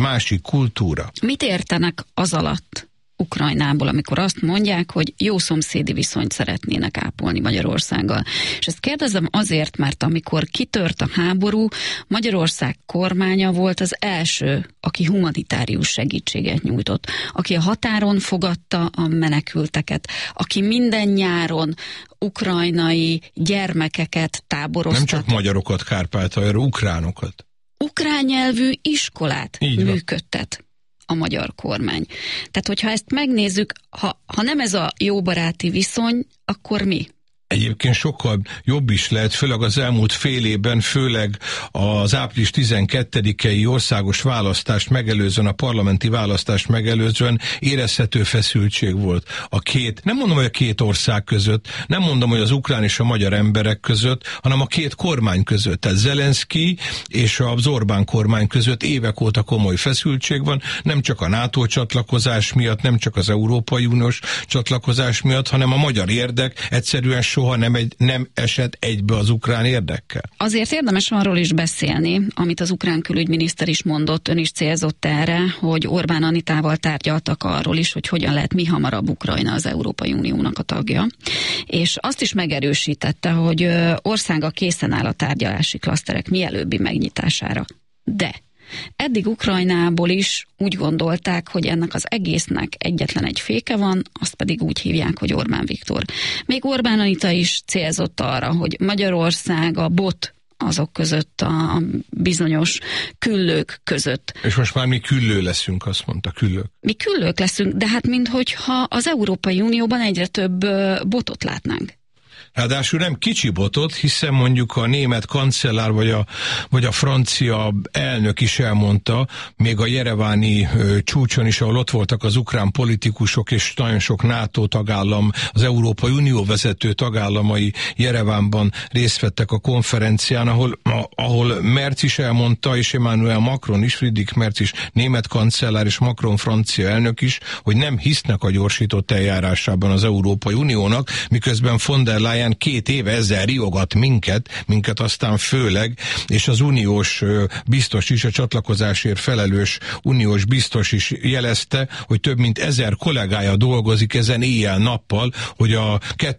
másik kultúra. Mit értenek az alatt Ukrajnából, amikor azt mondják, hogy jó szomszédi viszonyt szeretnének ápolni Magyarországgal? És ezt kérdezem azért, mert amikor kitört a háború, Magyarország kormánya volt az első, aki humanitárius segítséget nyújtott, aki a határon fogadta a menekülteket, aki minden nyáron ukrajnai gyermekeket táboroztat. Nem csak magyarokat Kárpátalján, ukránokat. Ukrán nyelvű iskolát működtet a magyar kormány. Tehát, hogyha ezt megnézzük, ha nem ez a jó baráti viszony, akkor mi? Egyébként sokkal jobb is lehet, főleg az elmúlt fél évben, főleg az április 12-i országos választást megelőzően, a parlamenti választást megelőzően érezhető feszültség volt a két, nem mondom, hogy a két ország között, nem mondom, hogy az ukrán és a magyar emberek között, hanem a két kormány között. Tehát Zelenszky és az Orbán kormány között évek óta komoly feszültség van, nem csak a NATO csatlakozás miatt, nem csak az Európai Uniós csatlakozás miatt, hanem a magyar érdek egyszerűen soha nem esett egybe az ukrán érdekkel. Azért érdemes arról is beszélni, amit az ukrán külügyminiszter is mondott, ön is célzott erre, hogy Orbán Anitával tárgyaltak arról is, hogy hogyan lehet mihamarabb Ukrajna az Európai Uniónak a tagja. És azt is megerősítette, hogy országa készen áll a tárgyalási klaszterek mielőbbi megnyitására. De eddig Ukrajnából is úgy gondolták, hogy ennek az egésznek egyetlen egy féke van, azt pedig úgy hívják, hogy Orbán Viktor. Még Orbán Anita is célzott arra, hogy Magyarország a bot azok között, a bizonyos küllők között. És most már mi küllő leszünk, azt mondta, küllők. Mi küllők leszünk, de hát minthogyha az Európai Unióban egyre több botot látnánk. Ráadásul nem kicsi botot, hiszen mondjuk a német kancellár vagy a francia elnök is elmondta, még a jereváni csúcson is, ahol ott voltak az ukrán politikusok és nagyon sok NATO tagállam, az Európai Unió vezető tagállamai Jerevánban részt vettek a konferencián, ahol Merz is elmondta, és Emmanuel Macron is, Friedrich Merz is, német kancellár és Macron francia elnök is, hogy nem hisznek a gyorsított eljárásában az Európai Uniónak, miközben von der Leyen 2 éve ezzel riogat minket aztán főleg, és az uniós biztos is, a csatlakozásért felelős uniós biztos is jelezte, hogy több mint 1000 kollégája dolgozik ezen éjjel-nappal, hogy a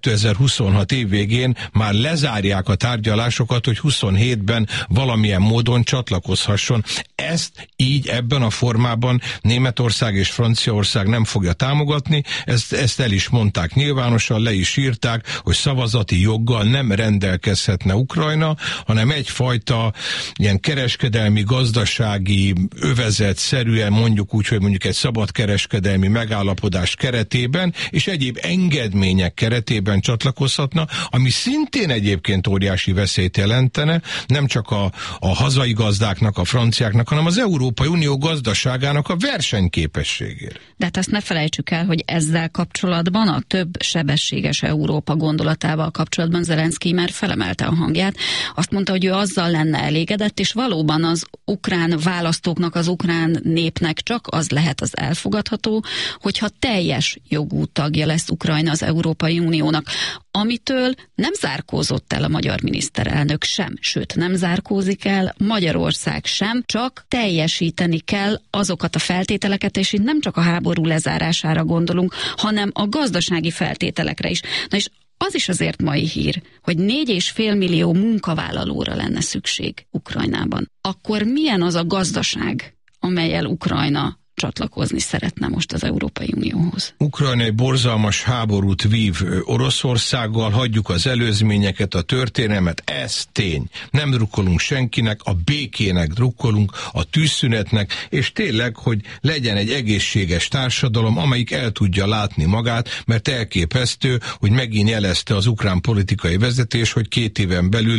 2026 év végén már lezárják a tárgyalásokat, hogy 27-ben valamilyen módon csatlakozhasson. Ezt így ebben a formában Németország és Franciaország nem fogja támogatni, ezt el is mondták nyilvánosan, le is írták, hogy szavazati joggal nem rendelkezhetne Ukrajna, hanem egyfajta ilyen kereskedelmi, gazdasági övezetszerűen, mondjuk úgy, hogy mondjuk egy szabadkereskedelmi megállapodás keretében, és egyéb engedmények keretében csatlakozhatna, ami szintén egyébként óriási veszélyt jelentene, nem csak a hazai gazdáknak, a franciáknak, hanem az Európai Unió gazdaságának a versenyképességére. De hát azt ne felejtsük el, hogy ezzel kapcsolatban, a több sebességes Európa gondolatával kapcsolatban Zelenszky már felemelte a hangját. Azt mondta, hogy ő azzal lenne elégedett, és valóban az ukrán választóknak, az ukrán népnek csak az lehet az elfogadható, hogyha teljes jogú tagja lesz Ukrajna az Európai Uniónak, amitől nem zárkózott el a magyar miniszterelnök sem, sőt nem zárkózik el Magyarország sem, csak teljesíteni kell azokat a feltételeket, és itt nem csak a háború lezárására gondolunk, hanem a gazdasági feltételekre is. Na és az is azért mai hír, hogy 4,5 millió munkavállalóra lenne szükség Ukrajnában. Akkor milyen az a gazdaság, amellyel Ukrajna csatlakozni szeretne most az Európai Unióhoz? Ukrajna egy borzalmas háborút vív Oroszországgal, hagyjuk az előzményeket, a történelmet, ez tény. Nem drukkolunk senkinek, a békének drukkolunk, a tűzszünetnek, és tényleg, hogy legyen egy egészséges társadalom, amelyik el tudja látni magát, mert elképesztő, hogy megint jelezte az ukrán politikai vezetés, hogy 2 éven belül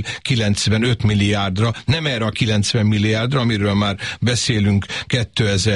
95 milliárdra, nem erre a 90 milliárdra, amiről már beszélünk 2025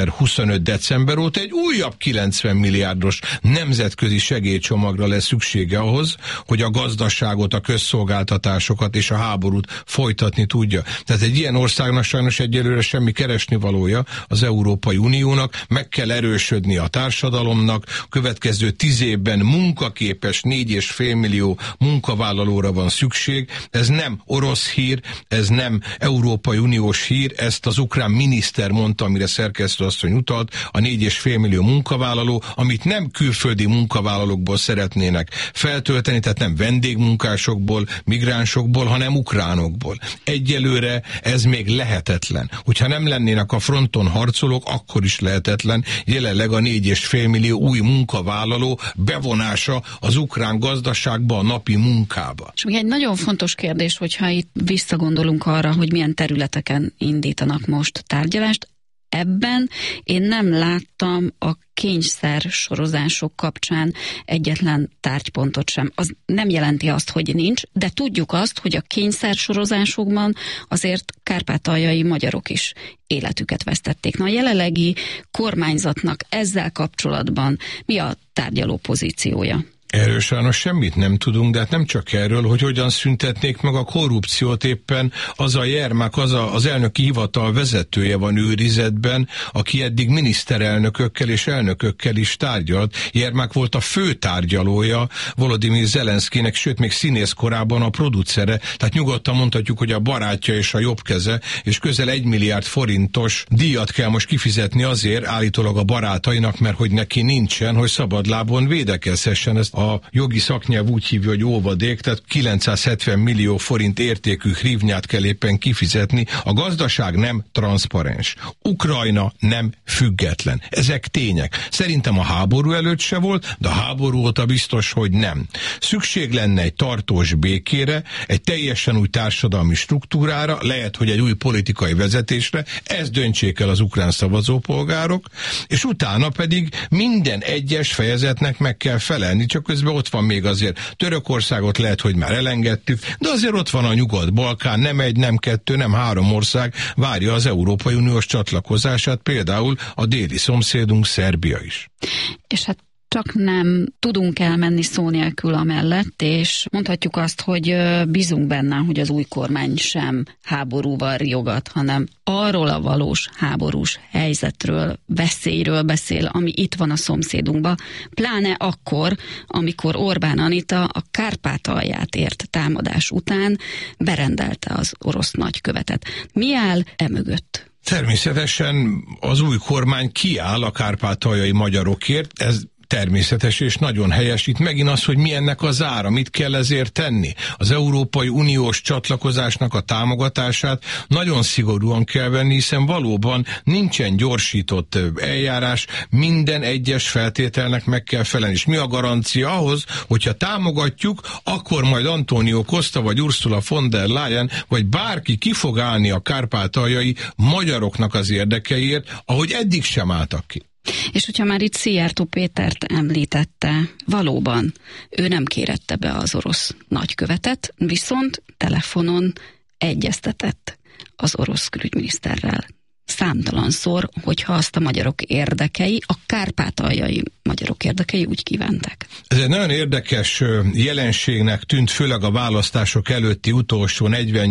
2015. december óta egy újabb 90 milliárdos nemzetközi segélycsomagra lesz szüksége ahhoz, hogy a gazdaságot, a közszolgáltatásokat és a háborút folytatni tudja. Tehát egy ilyen országnak sajnos egyelőre semmi keresnivalója az Európai Uniónak, meg kell erősödni a társadalomnak, következő 10 évben munkaképes 4,5 millió munkavállalóra van szükség. Ez nem orosz hír, ez nem Európai Uniós hír, ezt az ukrán miniszter mondta, amire szerkesztő asszony utalt, a 4,5 millió munkavállaló, amit nem külföldi munkavállalókból szeretnének feltölteni, tehát nem vendégmunkásokból, migránsokból, hanem ukránokból. Egyelőre ez még lehetetlen. Hogyha nem lennének a fronton harcolók, akkor is lehetetlen. Jelenleg a 4,5 millió új munkavállaló bevonása az ukrán gazdaságba, a napi munkába. És még egy nagyon fontos kérdés, hogyha itt visszagondolunk arra, hogy milyen területeken indítanak most tárgyalást. Ebben én nem láttam a kényszer sorozások kapcsán egyetlen tárgypontot sem. Az nem jelenti azt, hogy nincs, de tudjuk azt, hogy a kényszer sorozásokban azért kárpátaljai magyarok is életüket vesztették. Na, a jelenlegi kormányzatnak ezzel kapcsolatban mi a tárgyaló pozíciója? Erről sajnos semmit nem tudunk, de hát nem csak erről, hogy hogyan szüntetnék meg a korrupciót. Éppen az a Jermák, az elnöki hivatal vezetője van őrizetben, aki eddig miniszterelnökökkel és elnökökkel is tárgyalt. Jermák volt a fő tárgyalója Volodymyr Zelenszkinek, sőt még színész korában a producere, tehát nyugodtan mondhatjuk, hogy a barátja és a jobb keze, és közel 1 milliárd forintos díjat kell most kifizetni azért, állítólag a barátainak, mert hogy neki nincsen, hogy szabadlábon védekezhessen. Ezt a jogi szaknyelv úgy hívja, hogy óvadék, tehát 970 millió forint értékű hrivnyát kell éppen kifizetni. A gazdaság nem transzparens. Ukrajna nem független. Ezek tények. Szerintem a háború előtt se volt, de a háború óta biztos, hogy nem. Szükség lenne egy tartós békére, egy teljesen új társadalmi struktúrára, lehet, hogy egy új politikai vezetésre, ezt döntsék el az ukrán szavazópolgárok, és utána pedig minden egyes fejezetnek meg kell felelni, csak közben ott van még azért Törökországot, lehet, hogy már elengedtük, de azért ott van a Nyugat-Balkán, nem 1, nem 2, nem 3 ország várja az Európai Uniós csatlakozását, például a déli szomszédunk Szerbia is. És hát csak nem tudunk elmenni szó nélkül amellett, és mondhatjuk azt, hogy bízunk benne, hogy az új kormány sem háborúval riogat, hanem arról a valós háborús helyzetről, veszélyről beszél, ami itt van a szomszédunkban, pláne akkor, amikor Orbán Anita a Kárpátalját ért támadás után berendelte az orosz nagykövetet. Mi áll emögött? Természetesen az új kormány kiáll a kárpátaljai magyarokért, ez természetes és nagyon helyes. Itt megint az, hogy mi ennek az ára, mit kell ezért tenni. Az Európai Uniós csatlakozásnak a támogatását nagyon szigorúan kell venni, hiszen valóban nincsen gyorsított eljárás, minden egyes feltételnek meg kell felelni. És mi a garancia ahhoz, hogyha támogatjuk, akkor majd Antonio Costa vagy Ursula von der Leyen, vagy bárki ki fog állni a kárpátaljai magyaroknak az érdekeiért, ahogy eddig sem álltak ki. És hogyha már itt Szijjártó Pétert említette, valóban ő nem kérette be az orosz nagykövetet, viszont telefonon egyeztetett az orosz külügyminiszterrel. Számtalanszor, hogyha azt a magyarok érdekei, a kárpátaljai magyarok érdekei úgy kívánták. Ez egy nagyon érdekes jelenségnek tűnt, főleg a választások előtti utolsó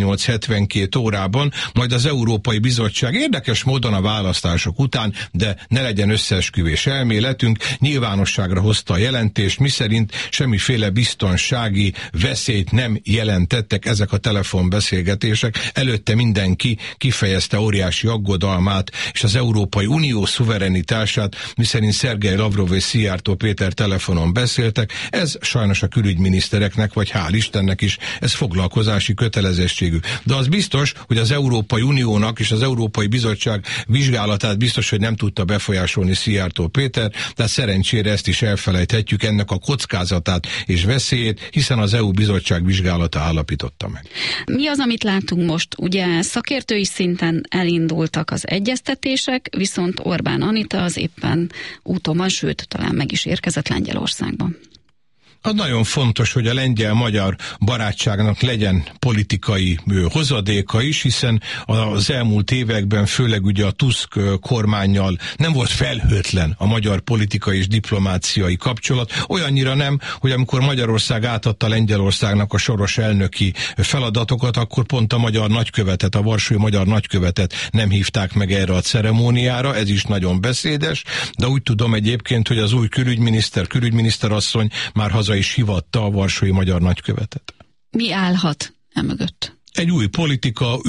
48-72 órában, majd az Európai Bizottság érdekes módon a választások után, de ne legyen összeesküvés elméletünk, nyilvánosságra hozta a jelentést, miszerint semmiféle biztonsági veszélyt nem jelentettek ezek a telefonbeszélgetések. Előtte mindenki kifejezte óriási aggodalmát és az Európai Unió szuverenitását, miszerint Szergej Lavrov és Szijjártó Péter telefonon beszéltek. Ez sajnos a külügyminisztereknek, vagy hál' Istennek is, ez foglalkozási kötelezettségük. De az biztos, hogy az Európai Uniónak és az Európai Bizottság vizsgálatát biztos, hogy nem tudta befolyásolni Szijjártó Péter, tehát szerencsére ezt is elfelejthetjük, ennek a kockázatát és veszélyét, hiszen az EU Bizottság vizsgálata állapította meg. Mi az, amit látunk most? Ugye szakértői szinten elindultak az egyeztetések, viszont Orbán Anita az éppen úton van, sőt, talán meg is érkezett Lengyelországban. Az nagyon fontos, hogy a lengyel-magyar barátságnak legyen politikai hozadéka is, hiszen az elmúlt években főleg ugye a Tusk kormánnyal nem volt felhőtlen a magyar politikai és diplomáciai kapcsolat, olyannyira nem, hogy amikor Magyarország átadta Lengyelországnak a soros elnöki feladatokat, akkor pont a magyar nagykövetet, a varsói magyar nagykövetet nem hívták meg erre a ceremóniára, ez is nagyon beszédes, de úgy tudom egyébként, hogy az új külügyminiszterasszony már haza is hívatta a varsói magyar nagykövetet. Mi állhat emögött? Egy új politika,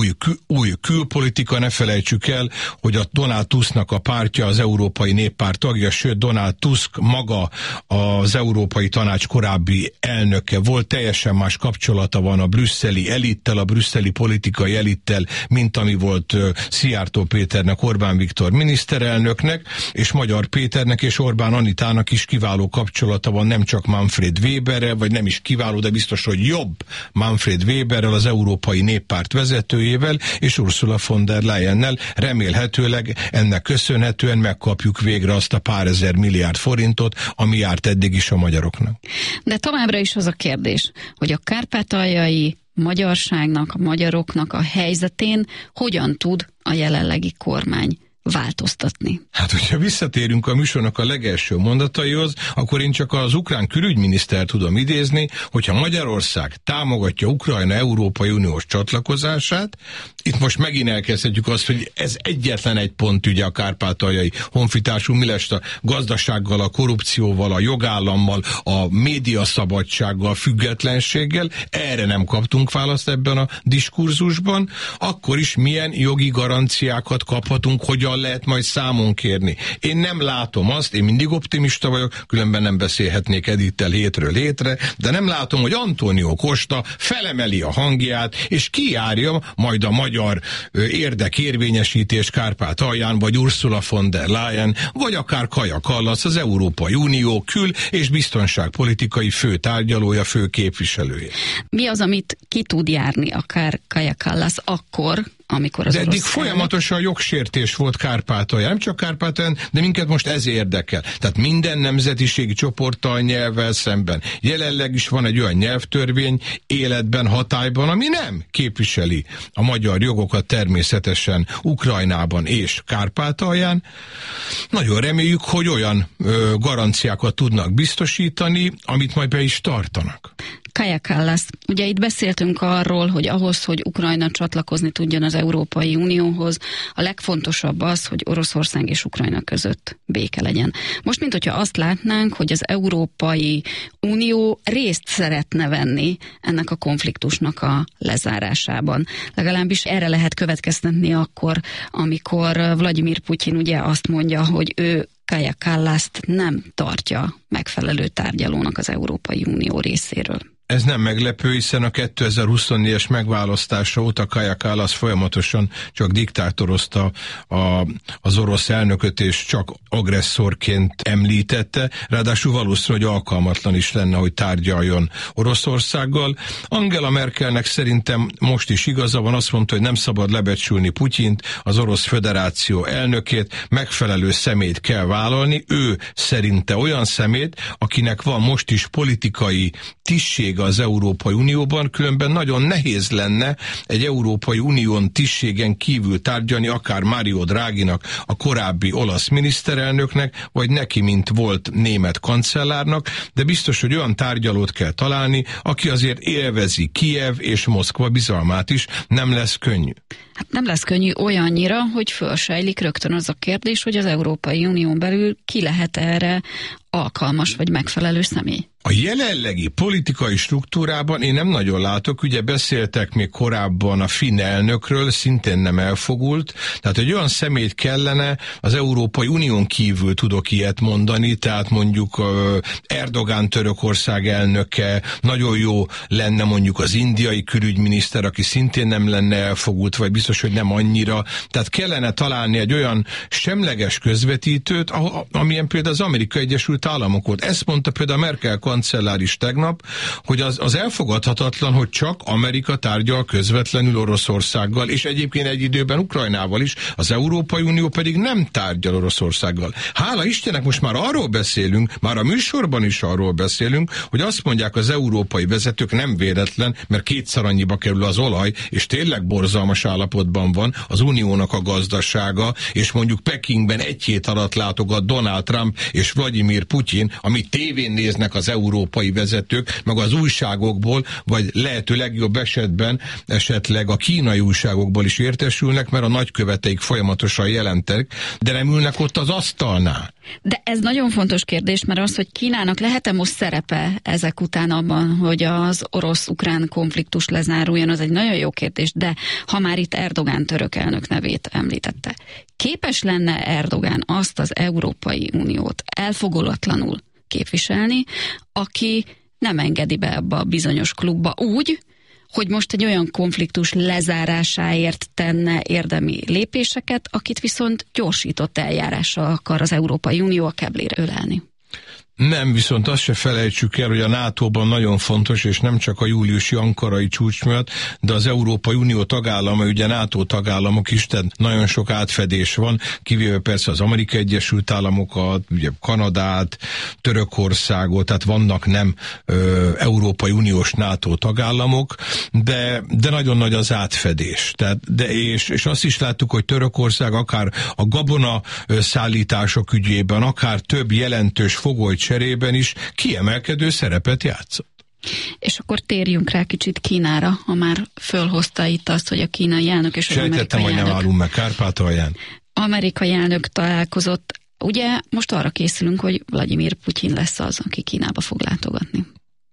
új külpolitika, ne felejtsük el, hogy a Donald Tusknak a pártja az Európai Néppárt tagja, sőt Donald Tusk maga az Európai Tanács korábbi elnöke volt, teljesen más kapcsolata van a brüsszeli elittel, a brüsszeli politikai elittel, mint ami volt Szijjártó Péternek, Orbán Viktor miniszterelnöknek, és Magyar Péternek és Orbán Anitának is kiváló kapcsolata van, nem csak Manfred Weberrel, vagy nem is kiváló, de biztos, hogy jobb Manfred Weberrel, az Európai Néppárt vezetőjével, és Ursula von der Leyennel. Remélhetőleg ennek köszönhetően megkapjuk végre azt a pár ezer milliárd forintot, ami járt eddig is a magyaroknak. De továbbra is az a kérdés, hogy a kárpátaljai magyarságnak, a magyaroknak a helyzetén hogyan tud a jelenlegi kormány változtatni. Hát, hogyha visszatérünk a műsornak a legelső mondataihoz, akkor én csak az ukrán külügyminisztert tudom idézni, hogyha Magyarország támogatja Ukrajna Európai Uniós csatlakozását, itt most megint elkezdhetjük azt, hogy ez egyetlen egy pont ugye a kárpátaljai honfitársunk, mi lesz a gazdasággal, a korrupcióval, a jogállammal, a médiaszabadsággal, függetlenséggel, erre nem kaptunk választ ebben a diskurzusban, akkor is milyen jogi garanciákat kaphatunk, hogyan lehet majd számon kérni. Én nem látom azt, én mindig optimista vagyok, különben nem beszélhetnék Edittel hétről hétre, de nem látom, hogy Antónió Costa felemeli a hangját, és kijárja majd a magyar érdekérvényesítés Kárpátalján, vagy Ursula von der Leyen, vagy akár Kaja Kallas, az Európai Unió kül- és biztonságpolitikai főtárgyalója, fő képviselője. Mi az, amit ki tud járni akár Kaja Kallas akkor, amikor az de eddig folyamatosan jogsértés volt Kárpátalján, nem csak Kárpátalján, de minket most ez érdekel. Tehát minden nemzetiségi csoporttal, nyelvvel szemben. Jelenleg is van egy olyan nyelvtörvény életben, hatályban, ami nem képviseli a magyar jogokat természetesen Ukrajnában és Kárpátalján. Nagyon reméljük, hogy olyan garanciákat tudnak biztosítani, amit majd be is tartanak. Kaja Kallas, ugye itt beszéltünk arról, hogy ahhoz, hogy Ukrajna csatlakozni tudjon az Európai Unióhoz, a legfontosabb az, hogy Oroszország és Ukrajna között béke legyen. Most, mint hogyha azt látnánk, hogy az Európai Unió részt szeretne venni ennek a konfliktusnak a lezárásában. Legalábbis erre lehet következtetni akkor, amikor Vladimir Putyin ugye azt mondja, hogy ő Kaja Kallast nem tartja megfelelő tárgyalónak az Európai Unió részéről. Ez nem meglepő, hiszen a 2024-es megválasztása óta Kaja Kallas folyamatosan csak diktátorozta az orosz elnököt, és csak agresszorként említette, ráadásul valószínűleg, hogy alkalmatlan is lenne, hogy tárgyaljon Oroszországgal. Angela Merkelnek szerintem most is igaza van, azt mondta, hogy nem szabad lebecsülni Putyint, az Orosz Föderáció elnökét, megfelelő szemét kell vállalni, ő szerinte olyan szemét, akinek van most is politikai tisztsége az Európai Unióban, különben nagyon nehéz lenne egy Európai Unión tisztségen kívül tárgyalni, akár Mario Draghinak, a korábbi olasz miniszterelnöknek, vagy neki, mint volt német kancellárnak, de biztos, hogy olyan tárgyalót kell találni, aki azért élvezi Kijev és Moszkva bizalmát is, nem lesz könnyű. Hát nem lesz könnyű olyannyira, hogy fölsejlik rögtön az a kérdés, hogy az Európai Unión belül ki lehet erre alkalmas vagy megfelelő személy. A jelenlegi politikai struktúrában én nem nagyon látok, ugye beszéltek még korábban a finn elnökről, szintén nem elfogult, tehát egy olyan személyt kellene, az Európai Unión kívül tudok ilyet mondani, tehát mondjuk Erdogán Törökország elnöke, nagyon jó lenne mondjuk az indiai külügyminiszter, aki szintén nem lenne elfogult, vagy biztos, hogy nem annyira, tehát kellene találni egy olyan semleges közvetítőt, amilyen például az Amerikai Egyesült Államok volt. Ezt mondta például Merkel kancellár is tegnap, hogy az elfogadhatatlan, hogy csak Amerika tárgyal közvetlenül Oroszországgal, és egyébként egy időben Ukrajnával is, az Európai Unió pedig nem tárgyal Oroszországgal. Hála Istennek most már arról beszélünk, már a műsorban is arról beszélünk, hogy azt mondják az európai vezetők, nem véletlen, mert kétszer annyiba kerül az olaj, és tényleg borzalmas állapotban van az uniónak a gazdasága, és mondjuk Pekingben egy hét alatt látogat Donald Trump és Vladimir Putyin, amit tévén néznek az európai vezetők, meg az újságokból, vagy lehető legjobb esetben esetleg a kínai újságokból is értesülnek, mert a nagyköveteik folyamatosan jelentek, de nem ülnek ott az asztalnál. De ez nagyon fontos kérdés, mert az, hogy Kínának lehet-e most szerepe ezek után abban, hogy az orosz-ukrán konfliktus lezáruljon, az egy nagyon jó kérdés, de ha már itt Erdogán török elnök nevét említette, képes lenne Erdogán azt az Európai Uniót elfogulatlanul képviselni, aki nem engedi be ebbe a bizonyos klubba úgy, hogy most egy olyan konfliktus lezárásáért tenne érdemi lépéseket, akit viszont gyorsított eljárással akar az Európai Unió a keblére ölelni. Nem, viszont azt se felejtsük el, hogy a NATO-ban nagyon fontos, és nem csak a júliusi ankarai csúcs miatt, de az Európai Unió tagállama, ugye NATO tagállamok is, tehát nagyon sok átfedés van, kivéve persze az Amerikai Egyesült Államokat, ugye Kanadát, Törökországot, tehát vannak nem Európai Uniós NATO tagállamok, de nagyon nagy az átfedés. Tehát, és azt is láttuk, hogy Törökország akár a gabona szállítások ügyében, akár több jelentős fogolyt cserében is kiemelkedő szerepet játszott. És akkor térjünk rá kicsit Kínára, ha már fölhozta itt azt, hogy a kínai elnök és az amerikai elnök... hogy nem állunk meg Kárpátalján. Amerikai elnök találkozott. Ugye most arra készülünk, hogy Vladimir Putyin lesz az, aki Kínába fog látogatni.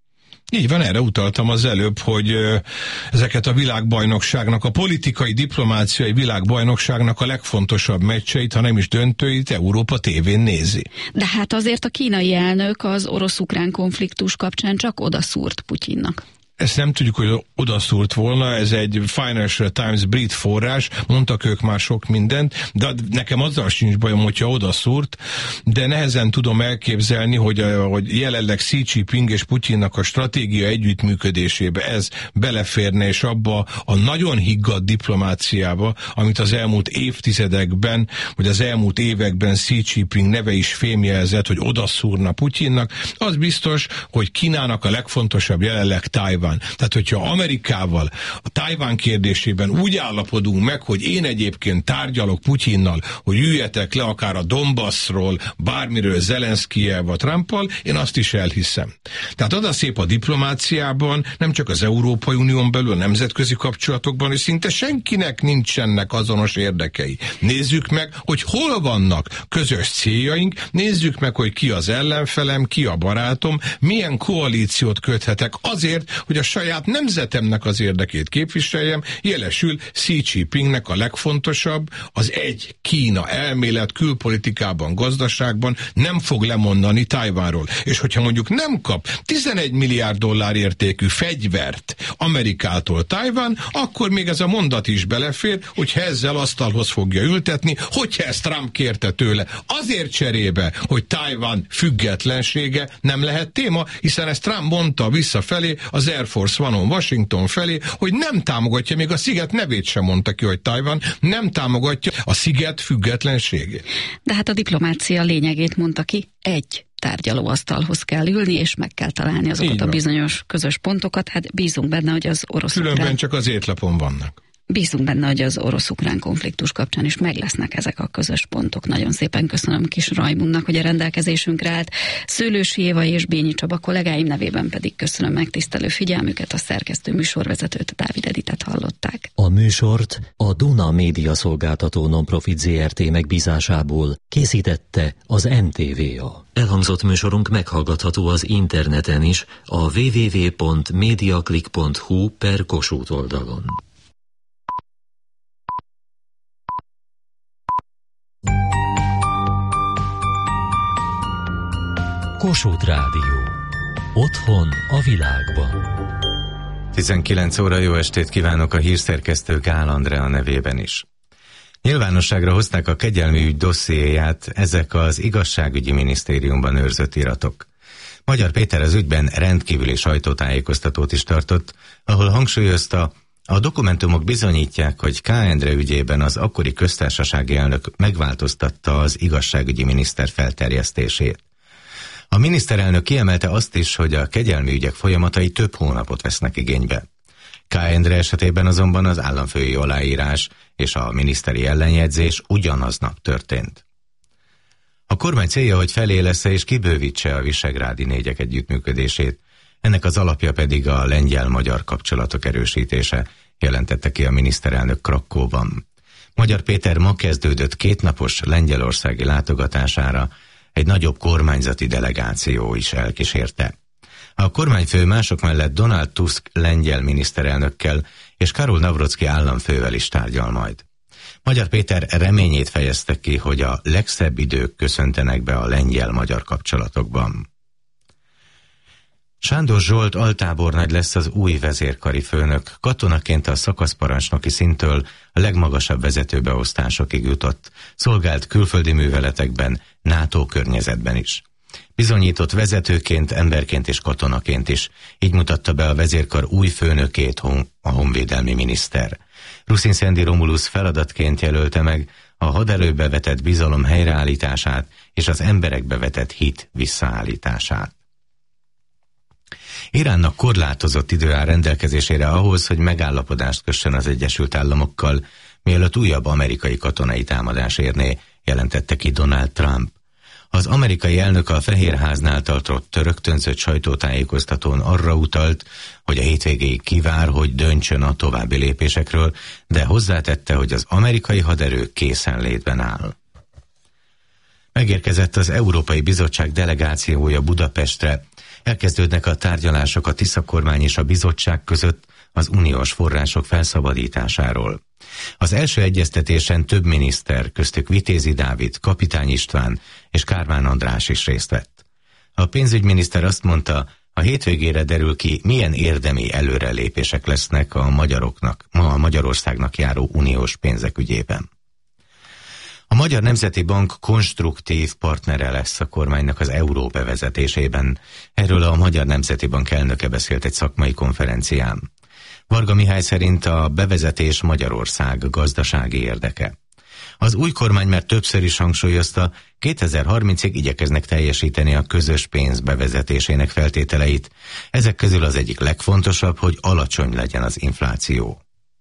Így van, erre utaltam az előbb, hogy ezeket a világbajnokságnak, a politikai, diplomáciai világbajnokságnak a legfontosabb meccseit, ha nem is döntőit, Európa tévén nézi. De hát azért a kínai elnök az orosz-ukrán konfliktus kapcsán csak odaszúrt Putyinnak. Ezt nem tudjuk, hogy odaszúrt volna, ez egy Financial Times brit forrás, mondtak ők már sok mindent, de nekem azzal sincs bajom, hogyha odaszúrt, de nehezen tudom elképzelni, hogy jelenleg Xi Jinping és Putyinnak a stratégia együttműködésébe ez beleférne, és abba a nagyon higgadt diplomáciába, amit az elmúlt évtizedekben, vagy az elmúlt években Xi Jinping neve is fémjelzett, hogy odaszúrna Putyinnak, az biztos, hogy Kínának a legfontosabb jelenleg Tajvan. Tehát, hogyha Amerikával a Tajván kérdésében úgy állapodunk meg, hogy én egyébként tárgyalok Putyinnal, hogy üljetek le akár a Donbassról, bármiről Zelenszkijel vagy Trumpal, én azt is elhiszem. Tehát az a szép a diplomáciában, nem csak az Európai Unión belül, a nemzetközi kapcsolatokban, és szinte senkinek nincsenek azonos érdekei. Nézzük meg, hogy hol vannak közös céljaink, nézzük meg, hogy ki az ellenfelem, ki a barátom, milyen koalíciót köthetek azért, hogy a saját nemzetemnek az érdekét képviseljem, jelesül Xi Jinpingnek a legfontosabb, az egy Kína elmélet külpolitikában, gazdaságban nem fog lemondani Tajvánról. És hogyha mondjuk nem kap 11 milliárd dollár értékű fegyvert Amerikától Tajván, akkor még ez a mondat is belefér, hogyha ezzel asztalhoz fogja ültetni, hogyha ezt Trump kérte tőle. Azért cserébe, hogy Tajván függetlensége nem lehet téma, hiszen ezt Trump mondta visszafelé az Air Force One-on Washington felé, hogy nem támogatja, még a sziget nevét sem mondta ki, hogy Tajvan, nem támogatja a sziget függetlenségét. De hát a diplomácia lényegét mondta ki, egy tárgyalóasztalhoz kell ülni, és meg kell találni azokat a bizonyos közös pontokat. Hát bízunk benne, hogy az orosz-ukrán... Különben csak az étlapon vannak. Bízunk benne, hogy az orosz-ukrán konfliktus kapcsán is meg lesznek ezek a közös pontok. Nagyon szépen köszönöm Kis Rajmundnak, hogy a rendelkezésünkre állt. Szőlősi Éva és Bényi Csaba kollégáim nevében pedig köszönöm megtisztelő figyelmüket, a szerkesztő műsorvezetőt, Dávid Editet hallották. A műsort a Duna Média Szolgáltató Nonprofit Zrt. Megbízásából készítette az NTVA. Elhangzott műsorunk meghallgatható az interneten is, a www.mediaclick.hu/Kossuth oldalon. Kossuth Rádió. Otthon a világban. 19 óra, jó estét kívánok a hírszerkesztő Gál Andrea nevében is. Nyilvánosságra hozták a kegyelmi ügy dossziéját ezek az igazságügyi minisztériumban őrzött iratok. Magyar Péter az ügyben rendkívüli sajtótájékoztatót is tartott, ahol hangsúlyozta, a dokumentumok bizonyítják, hogy K. Endre ügyében az akkori köztársasági elnök megváltoztatta az igazságügyi miniszter felterjesztését. A miniszterelnök kiemelte azt is, hogy a kegyelmi ügyek folyamatai több hónapot vesznek igénybe. K. Endre esetében azonban az államfői aláírás és a miniszteri ellenjegyzés ugyanaznap történt. A kormány célja, hogy felélessze és kibővítse a visegrádi négyek együttműködését, ennek az alapja pedig a lengyel-magyar kapcsolatok erősítése, jelentette ki a miniszterelnök Krakkóban. Magyar Péter ma kezdődött 2 napos lengyelországi látogatására egy nagyobb kormányzati delegáció is elkísérte. A kormányfő mások mellett Donald Tusk lengyel miniszterelnökkel és Karol Nawrocki államfővel is tárgyal majd. Magyar Péter reményét fejezte ki, hogy a legszebb idők köszöntenek be a lengyel-magyar kapcsolatokban. Sándor Zsolt altábornagy lesz az új vezérkari főnök, katonaként a szakaszparancsnoki szinttől a legmagasabb vezetőbeosztásokig jutott, szolgált külföldi műveletekben, NATO környezetben is. Bizonyított vezetőként, emberként és katonaként is, így mutatta be a vezérkar új főnökét a honvédelmi miniszter. Ruszin Szendi Romulus feladatként jelölte meg a haderőbe vetett bizalom helyreállítását és az emberekbe vetett hit visszaállítását. Iránnak korlátozott idő áll rendelkezésére ahhoz, hogy megállapodást kössön az Egyesült Államokkal, mielőtt újabb amerikai katonai támadás érné, jelentette ki Donald Trump. Az amerikai elnök a Fehérháznál tartott rögtönzött sajtótájékoztatón arra utalt, hogy a hétvégéig kivár, hogy döntsön a további lépésekről, de hozzátette, hogy az amerikai haderő készenlétben áll. Megérkezett az Európai Bizottság delegációja Budapestre. Elkezdődnek a tárgyalások a Tisza kormány és a bizottság között az uniós források felszabadításáról. Az első egyeztetésen több miniszter, köztük Vitézi Dávid, Kapitány István és Kármán András is részt vett. A pénzügyminiszter azt mondta, a hétvégére derül ki, milyen érdemi előrelépések lesznek a Magyarországnak járó uniós pénzek ügyében. A Magyar Nemzeti Bank konstruktív partnere lesz a kormánynak az euró bevezetésében. Erről a Magyar Nemzeti Bank elnöke beszélt egy szakmai konferencián. Varga Mihály szerint a bevezetés Magyarország gazdasági érdeke. Az új kormány már többször is hangsúlyozta, 2030-ig igyekeznek teljesíteni a közös pénz bevezetésének feltételeit. Ezek közül az egyik legfontosabb, hogy alacsony legyen az infláció.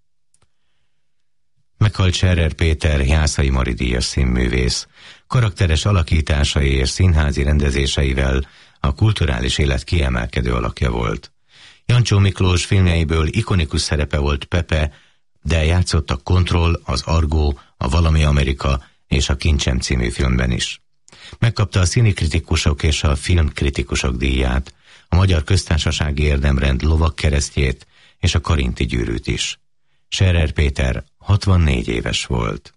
Meghalt Scherer Péter, Jászai Mari díjas színművész. Karakteres alakításai és színházi rendezéseivel a kulturális élet kiemelkedő alakja volt. Jancsó Miklós filmjeiből ikonikus szerepe volt Pepe, de játszott a Kontroll, az Argó, a Valami Amerika és a Kincsem című filmben is. Megkapta a színikritikusok és a filmkritikusok díját, a Magyar Köztársasági Érdemrend lovagkeresztjét és a Karinti gyűrűt is. Scherer Péter 64 éves volt.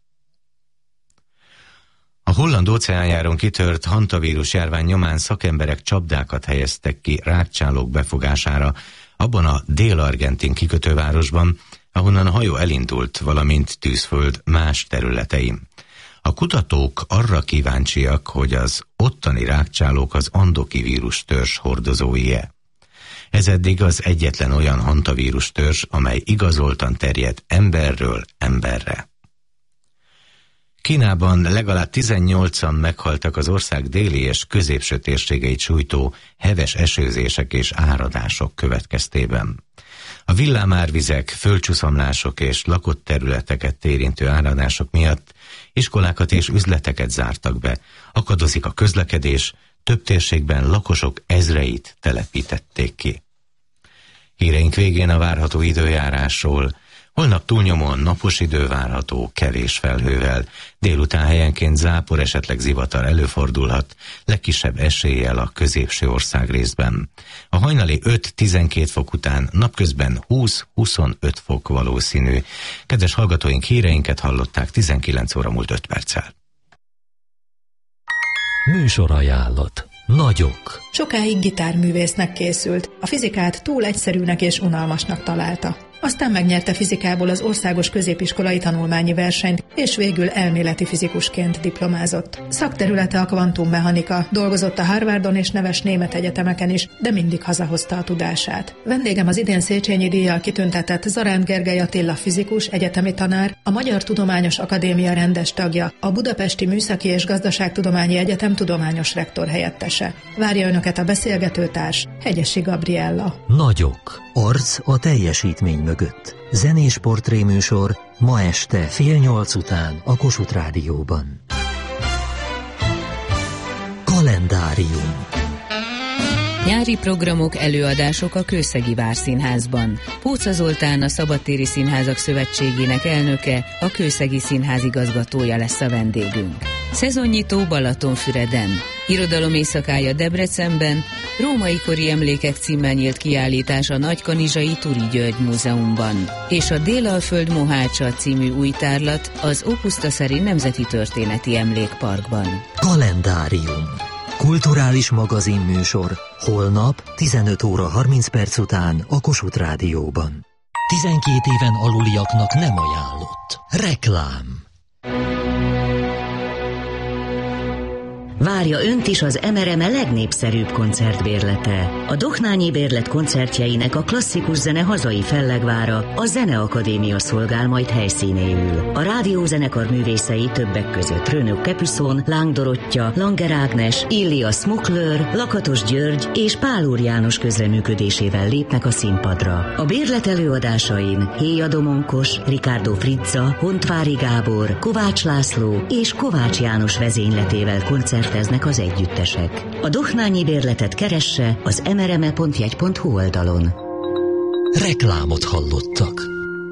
A holland óceánjáron kitört hantavírus járvány nyomán szakemberek csapdákat helyeztek ki rágcsálók befogására abban a dél-argentin kikötővárosban, ahonnan a hajó elindult, valamint Tűzföld más területein. A kutatók arra kíváncsiak, hogy az ottani rágcsálók az andoki vírus törzs hordozói-e. Ez eddig az egyetlen olyan hantavírus törzs, amely igazoltan terjed emberről emberre. Kínában legalább 18-an meghaltak az ország déli és középső térségeit sújtó heves esőzések és áradások következtében. A villámárvizek, földcsúszamlások és lakott területeket érintő áradások miatt iskolákat és üzleteket zártak be, akadozik a közlekedés, több térségben lakosok ezreit telepítették ki. Híreink végén a várható időjárásról. Holnap túlnyomóan napos idő várható, kevés felhővel, délután helyenként zápor, esetleg zivatar előfordulhat, legkisebb eséllyel a középső országrészben. A hajnali 5-12 fok után napközben 20-25 fok valószínű. Kedves hallgatóink, híreinket hallották 19 óra múlt 5 perccel. Műsorajánlat. Nagyok. Sokáig gitárművésznek készült. A fizikát túl egyszerűnek és unalmasnak találta. aztán megnyerte fizikából az országos középiskolai tanulmányi versenyt, és végül elméleti fizikusként diplomázott. Szakterülete a kvantummechanika, dolgozott a Harvardon és neves német egyetemeken is, de mindig hazahozta a tudását. Vendégem az idén Széchenyi díjjal kitüntetett Zaránd Gergely Attila fizikus, egyetemi tanár, a Magyar Tudományos Akadémia rendes tagja, a Budapesti Műszaki és Gazdaságtudományi Egyetem tudományos rektor helyettese. Várja önöket a beszélgetőtárs, Hegyesi Gabriella. Nagyok. Arc a teljesítmény mögött. Zenés portréműsor ma este 7:30 után a Kossuth Rádióban. Kalendárium. Nyári programok, előadások a Kőszegi Várszínházban. Póca Zoltán, a Szabadtéri Színházak Szövetségének elnöke, a Kőszegi Színház igazgatója lesz a vendégünk. Szezonnyitó Balatonfüreden. Irodalom éjszakája Debrecenben, Római kori emlékek címmel nyílt kiállítás a Nagykanizsai Turi György Múzeumban. És a Délalföld Mohácsa című új tárlat az Ópusztaszeri Nemzeti Történeti Emlékparkban. Kalendárium. Kulturális magazinműsor holnap 15:30 után a Kossuth Rádióban. 12 éven aluliaknak nem ajánlott. Reklám. Várja önt is az MRME legnépszerűbb koncertbérlete. A Dohnányi Bérlet koncertjeinek a klasszikus zene hazai fellegvára, a Zeneakadémia szolgál majd helyszínéül. A rádiózenekar művészei többek között Rönök Kepüszon, Láng Dorottya, Langer Ágnes, Illia Smuklőr, Lakatos György és Pál Úr János közreműködésével lépnek a színpadra. A bérlet előadásain Héja Domonkos, Ricardo Frizza, Hontvári Gábor, Kovács László és Kovács János vezényletével koncerteznek az együttesek. A Dohnányi Bérletet keresse az mrme.jegy.hu oldalon. Reklámot hallottak.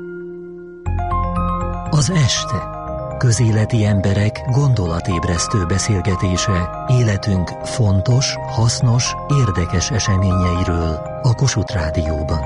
Az este. Közéleti emberek gondolatébresztő beszélgetése életünk fontos, hasznos, érdekes eseményeiről a Kossuth Rádióban.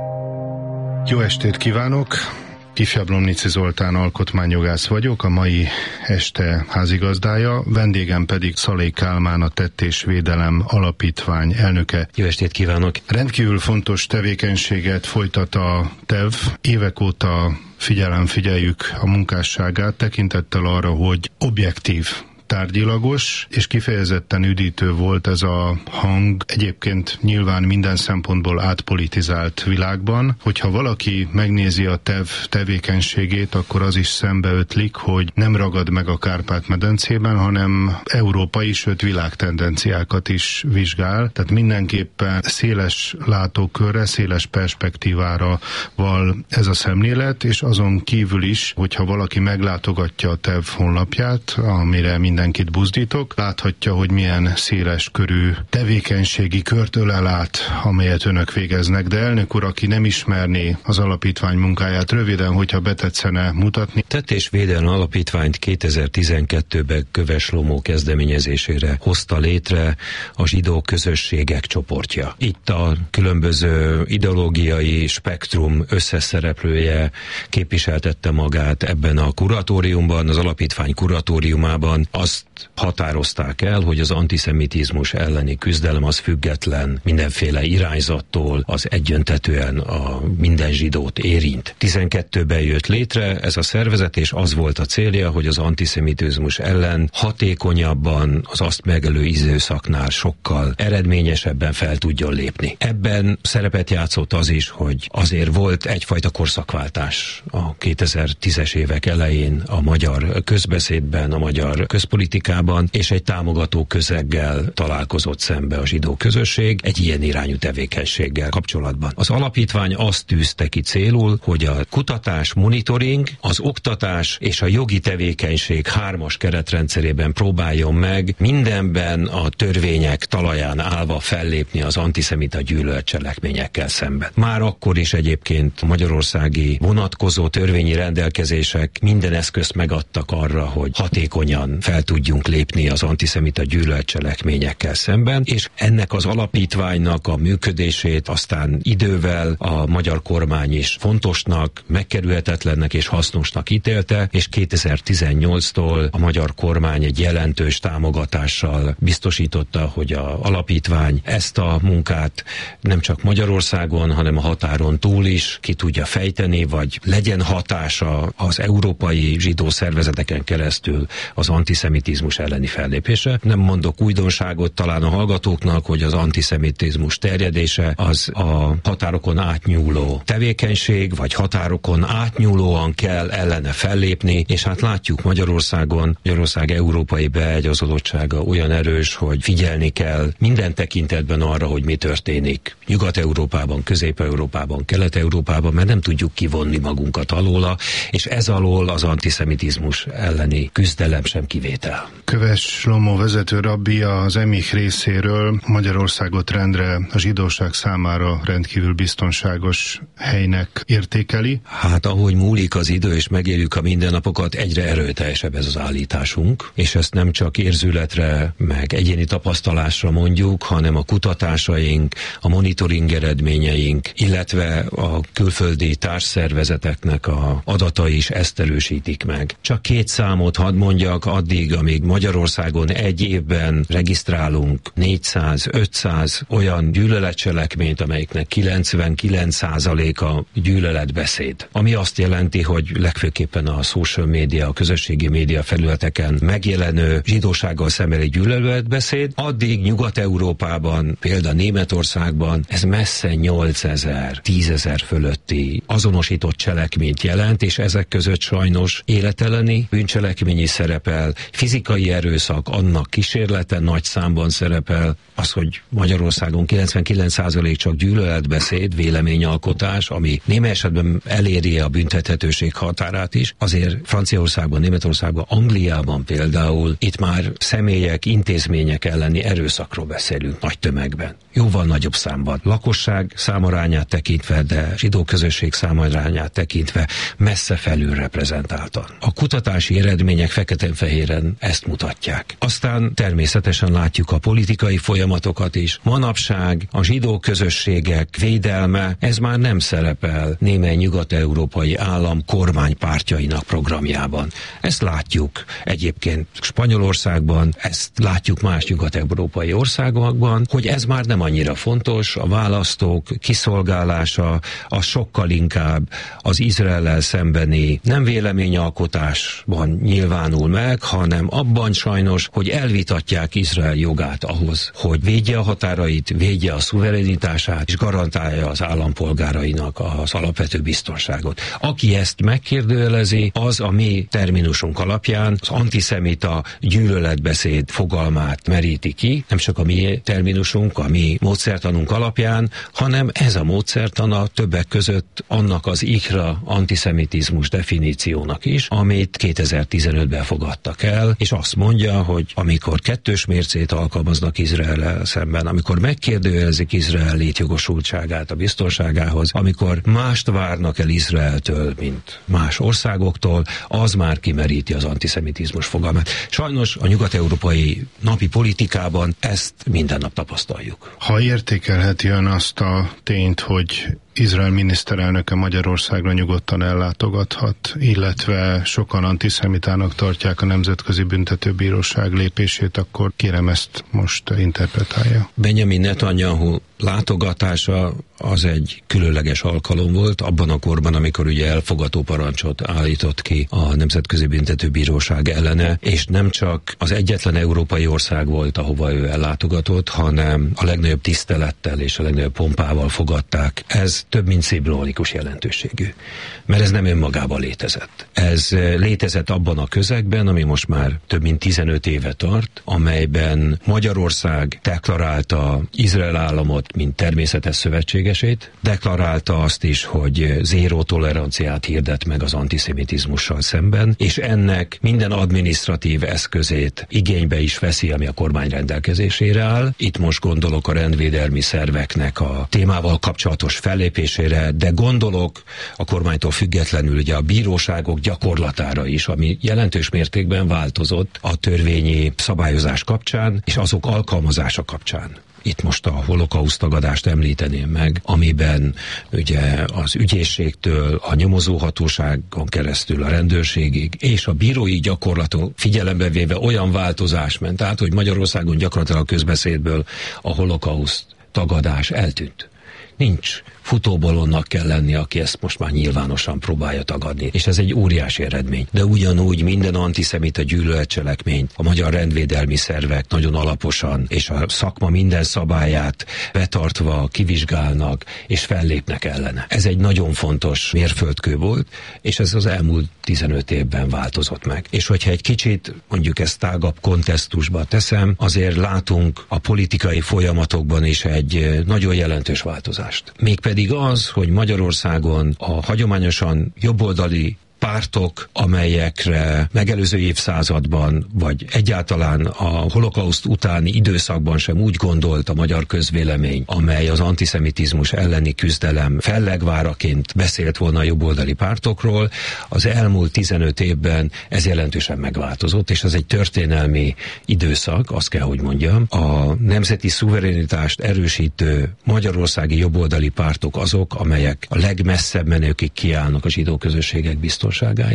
Jó estét kívánok! Ifjabb Lomnici Zoltán alkotmányjogász vagyok, a mai este házigazdája, vendégem pedig Szalai Kálmán, a Tett és Védelem Alapítvány elnöke. Jó estét kívánok! Rendkívül fontos tevékenységet folytat a TEV. Évek óta figyeljük a munkásságát, tekintettel arra, hogy objektív, tárgyilagos és kifejezetten üdítő volt ez a hang, egyébként nyilván minden szempontból átpolitizált világban. Hogyha valaki megnézi a TEV tevékenységét, akkor az is szembeötlik, hogy nem ragad meg a Kárpát-medencében, hanem európai, sőt világtendenciákat is vizsgál. Tehát mindenképpen széles látókörre, széles perspektívára val ez a szemlélet, és azon kívül is, hogyha valaki meglátogatja a TEV honlapját, amire mindenkit buzdítok, láthatja, hogy milyen széles körű tevékenységi kört ölel át, amelyet önök végeznek. De elnök úr, aki nem ismerné az alapítvány munkáját, röviden, hogyha betetszene mutatni. Tett és Védelem Alapítványt 2012-ben Köves Lomó kezdeményezésére hozta létre a zsidó közösségek csoportja. Itt a különböző ideológiai spektrum összeszereplője képviseltette magát ebben a kuratóriumban, az alapítvány kuratóriumában. Azt határozták el, hogy az antiszemitizmus elleni küzdelem az független mindenféle irányzattól, az egyöntetően a minden zsidót érint. 12-ben jött létre ez a szervezet, és az volt a célja, hogy az antiszemitizmus ellen hatékonyabban, az azt megelő időszaknál sokkal eredményesebben fel tudjon lépni. Ebben szerepet játszott az is, hogy azért volt egyfajta korszakváltás a 2010-es évek elején a magyar közbeszédben, a magyar közpolitikában, és egy támogató közeggel találkozott szembe a zsidó közösség egy ilyen irányú tevékenységgel kapcsolatban. Az alapítvány azt tűzte ki célul, hogy a kutatás, monitoring, az oktatás és a jogi tevékenység hármas keretrendszerében próbáljon meg mindenben a törvények talaján állva fellépni az antiszemita gyűlöletcselekményekkel szemben. Már akkor is egyébként a magyarországi vonatkozó törvényi rendelkezések minden eszközt megadtak arra, hogy hatékonyan fel fel tudjunk lépni az antiszemita gyűlöletcselekményekkel szemben, és ennek az alapítványnak a működését aztán idővel a magyar kormány is fontosnak, megkerülhetetlennek és hasznosnak ítélte, és 2018-tól a magyar kormány egy jelentős támogatással biztosította, hogy az alapítvány ezt a munkát nem csak Magyarországon, hanem a határon túl is ki tudja fejteni, vagy legyen hatása az európai zsidó szervezeteken keresztül az antiszemitizmus elleni fellépése. Nem mondok újdonságot talán a hallgatóknak, hogy az antiszemitizmus terjedése az a határokon átnyúló tevékenység, vagy határokon átnyúlóan kell ellene fellépni, és hát látjuk Magyarországon, Magyarország európai beágyazodottsága olyan erős, hogy figyelni kell minden tekintetben arra, hogy mi történik Nyugat-Európában, Közép-Európában, Kelet-Európában, mert nem tudjuk kivonni magunkat alóla, és ez alól az antiszemitizmus elleni küzdelem sem kivétel. Köves Shlomo vezető rabbi az EMIH részéről Magyarországot rendre a zsidóság számára rendkívül biztonságos helynek értékeli. Hát ahogy múlik az idő és megéljük a mindennapokat, egyre erőteljesebb ez az állításunk, és ezt nem csak érzületre, meg egyéni tapasztalásra mondjuk, hanem a kutatásaink, a monitoring eredményeink, illetve a külföldi társszervezeteknek a adatai is ezt erősítik meg. Csak 2 számot hadd mondjak, addig, amíg Magyarországon egy évben regisztrálunk 400-500 olyan gyűlöletcselekményt, amelyiknek 99%-a gyűlöletbeszéd. Ami azt jelenti, hogy legfőképpen a social media, a közösségi média felületeken megjelenő zsidósággal szembeni gyűlöletbeszéd, addig Nyugat-Európában, például Németországban ez messze 8000, 10.000 fölötti azonosított cselekményt jelent, és ezek között sajnos életelleni bűncselekmény is szerepel, fizikai erőszak, annak kísérlete nagy számban szerepel, az, hogy Magyarországon 99% csak gyűlöletbeszéd, véleményalkotás, ami némely esetben eléri a büntethetőség határát is, azért Franciaországban, Németországban, Angliában például itt már személyek, intézmények elleni erőszakról beszélünk nagy tömegben. Jóval nagyobb számban. Lakosság számarányát tekintve, de zsidó közösség számarányát tekintve messze felül reprezentáltan. A kutatási eredmények feketén-fehéren ezt mutatják. Aztán természetesen látjuk a politikai folyamatokat is. Manapság a zsidó közösségek védelme, ez már nem szerepel némely nyugat-európai állam kormánypártjainak programjában. Ezt látjuk egyébként Spanyolországban, ezt látjuk más nyugat-európai országokban, hogy ez már nem annyira fontos, a választók kiszolgálása, az sokkal inkább az Izraellel szembeni nem véleményalkotásban nyilvánul meg, hanem abban sajnos, hogy elvitatják Izrael jogát ahhoz, hogy védje a határait, védje a szuverenitását, és garantálja az állampolgárainak az alapvető biztonságot. Aki ezt megkérdőjelezi, az a mi terminusunk alapján az antiszemita gyűlöletbeszéd fogalmát meríti ki, nem csak a mi terminusunk, a mi módszertanunk alapján, hanem ez a módszertana többek között annak az IHRA antiszemitizmus definíciónak is, amit 2015-ben fogadtak el, és azt mondja, hogy amikor kettős mércét alkalmaznak Izraellel szemben, amikor megkérdőjelezik Izrael létjogosultságát a biztonságához, amikor mást várnak el Izraeltől, mint más országoktól, az már kimeríti az antiszemitizmus fogalmát. Sajnos a nyugat-európai napi politikában ezt minden nap tapasztaljuk. Ha értékelheti ön azt a tényt, hogy Izrael miniszterelnöke Magyarországra nyugodtan ellátogathat, illetve sokan antiszemitának tartják a Nemzetközi Büntetőbíróság lépését, akkor kérem ezt most interpretálja. Benjamin Netanyahu látogatása az egy különleges alkalom volt abban a korban, amikor ugye elfogató parancsot állított ki a Nemzetközi Büntetőbíróság ellene, és nem csak az egyetlen európai ország volt, ahova ő ellátogatott, hanem a legnagyobb tisztelettel és a legnagyobb pompával fogadták. Ez több mint szimbolikus jelentőségű, mert ez nem önmagában létezett. Ez létezett abban a közegben, ami most már több mint 15 éve tart, amelyben Magyarország deklarálta Izrael államot, mint természetes szövetségesét, deklarálta azt is, hogy zéró toleranciát hirdet meg az antiszemitizmussal szemben, és ennek minden adminisztratív eszközét igénybe is veszi, ami a kormány rendelkezésére áll. Itt most gondolok a rendvédelmi szerveknek a témával kapcsolatos fellépésére, fellépésére, de gondolok a kormánytól függetlenül ugye a bíróságok gyakorlatára is, ami jelentős mértékben változott a törvényi szabályozás kapcsán, és azok alkalmazása kapcsán. Itt most a holokauszttagadást említeném meg, amiben ugye az ügyészségtől, a nyomozóhatóságon keresztül a rendőrségig és a bírói gyakorlaton figyelembe véve olyan változás ment át, hogy Magyarországon gyakorlatilag a közbeszédből a holokauszttagadás eltűnt. Nincs futóbalonnak kell lenni, aki ezt most már nyilvánosan próbálja tagadni. És ez egy óriási eredmény. De ugyanúgy minden antiszemita gyűlöletcselekményt a magyar rendvédelmi szervek nagyon alaposan, és a szakma minden szabályát betartva kivizsgálnak, és fellépnek ellene. Ez egy nagyon fontos mérföldkő volt, és ez az elmúlt 15 évben változott meg. És hogyha egy kicsit mondjuk ezt tágabb kontextusba teszem, azért látunk a politikai folyamatokban is egy nagyon jelentős változást. Mégpedig az, hogy Magyarországon a hagyományosan jobboldali pártok, amelyekre megelőző évszázadban, vagy egyáltalán a holokauszt utáni időszakban sem úgy gondolt a magyar közvélemény, amely az antiszemitizmus elleni küzdelem fellegváraként beszélt volna a jobboldali pártokról, az elmúlt 15 évben ez jelentősen megváltozott, és ez egy történelmi időszak, azt kell, hogy mondjam. A nemzeti szuverenitást erősítő magyarországi jobboldali pártok azok, amelyek a legmesszebb menőkig kiállnak a zsidó közösségek biztonságáért,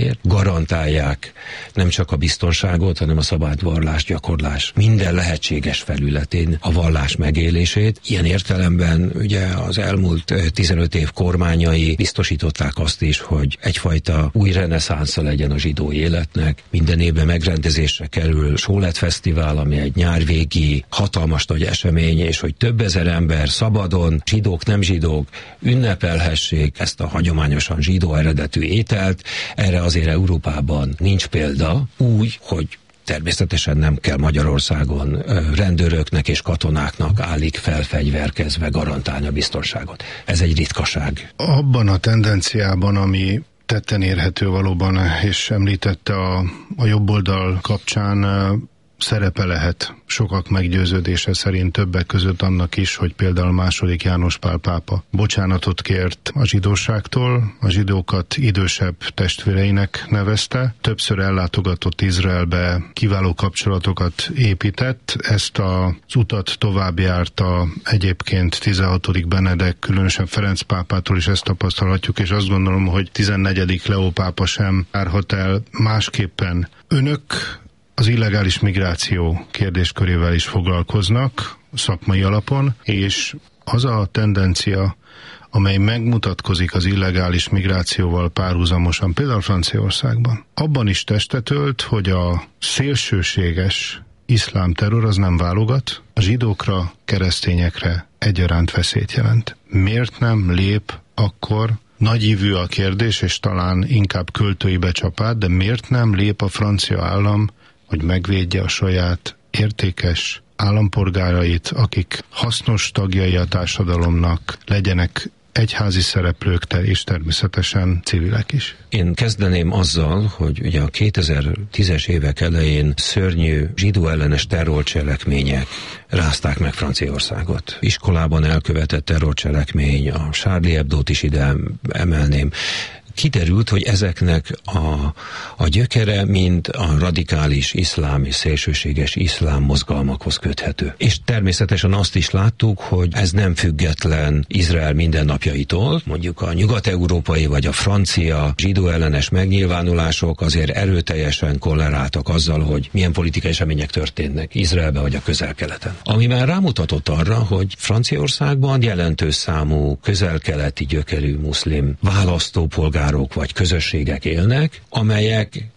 garantálják nem csak a biztonságot, hanem a szabad vallás gyakorlás minden lehetséges felületén a vallás megélését. Ilyen értelemben ugye az elmúlt 15 év kormányai biztosították azt is, hogy egyfajta új reneszánsza legyen a zsidó életnek. Minden évben megrendezésre kerül Sólet Fesztivál, ami egy nyárvégi hatalmas nagy esemény, és hogy több ezer ember szabadon, zsidók, nem zsidók ünnepelhessék ezt a hagyományosan zsidó eredetű ételt. Erre azért Európában nincs példa, úgy, hogy természetesen nem kell Magyarországon rendőröknek és katonáknak állig felfegyverkezve garantálni a biztonságot. Ez egy ritkaság. Abban a tendenciában, ami tetten érhető valóban, és említette a jobboldal kapcsán, szerepe lehet sokak meggyőződése szerint többek között annak is, hogy például II. János Pál pápa bocsánatot kért a zsidóságtól, a zsidókat idősebb testvéreinek nevezte, többször ellátogatott Izraelbe, kiváló kapcsolatokat épített, ezt az utat tovább járta egyébként 16. Benedek, különösen Ferenc pápától is ezt tapasztalhatjuk, és azt gondolom, hogy 14. Leó pápa sem járhat el másképpen. Önök az illegális migráció kérdéskörével is foglalkoznak szakmai alapon, és az a tendencia, amely megmutatkozik az illegális migrációval párhuzamosan, például Franciaországban, abban is testet ölt, hogy a szélsőséges iszlám terror az nem válogat, a zsidókra, keresztényekre egyaránt veszélyt jelent. Miért nem lép akkor, nagyívű a kérdés, és talán inkább költői becsapát, de miért nem lép a francia állam, hogy megvédje a saját értékes állampolgárait, akik hasznos tagjai a társadalomnak, legyenek egyházi szereplők, és természetesen civilek is. Én kezdeném azzal, hogy ugye a 2010-es évek elején szörnyű zsidó ellenes terrorcselekmények rázták meg Franciaországot. Iskolában elkövetett terrorcselekmény, a Charlie Hebdót is ide emelném. Kiderült, hogy ezeknek a gyökere mind a radikális iszlám és szélsőséges iszlám mozgalmakhoz köthető. És természetesen azt is láttuk, hogy ez nem független Izrael mindennapjaitól. Mondjuk a nyugat-európai vagy a francia zsidó ellenes megnyilvánulások azért erőteljesen korreláltak azzal, hogy milyen politikai események történnek Izraelben vagy a Közel-Keleten. Ami már rámutatott arra, hogy Franciaországban jelentős számú közel-keleti gyökerű muszlim választópolgár vagy közösségek élnek, amelyek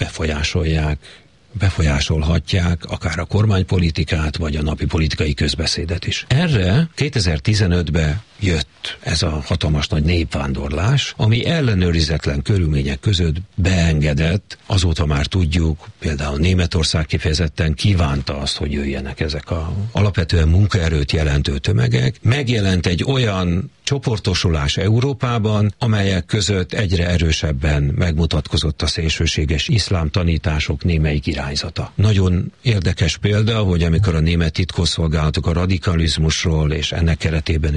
befolyásolhatják akár a kormánypolitikát, vagy a napi politikai közbeszédet is. Erre 2015-ben jött ez a hatalmas nagy népvándorlás, ami ellenőrizetlen körülmények között beengedett, azóta már tudjuk, például Németország kifejezetten kívánta azt, hogy jöjjenek ezek a alapvetően munkaerőt jelentő tömegek. Megjelent egy olyan csoportosulás Európában, amelyek között egyre erősebben megmutatkozott a szélsőséges iszlám tanítások némelyik irányzata. Nagyon érdekes példa, hogy amikor a német titkosszolgálatok a radikalizmusról és ennek keretében ugye az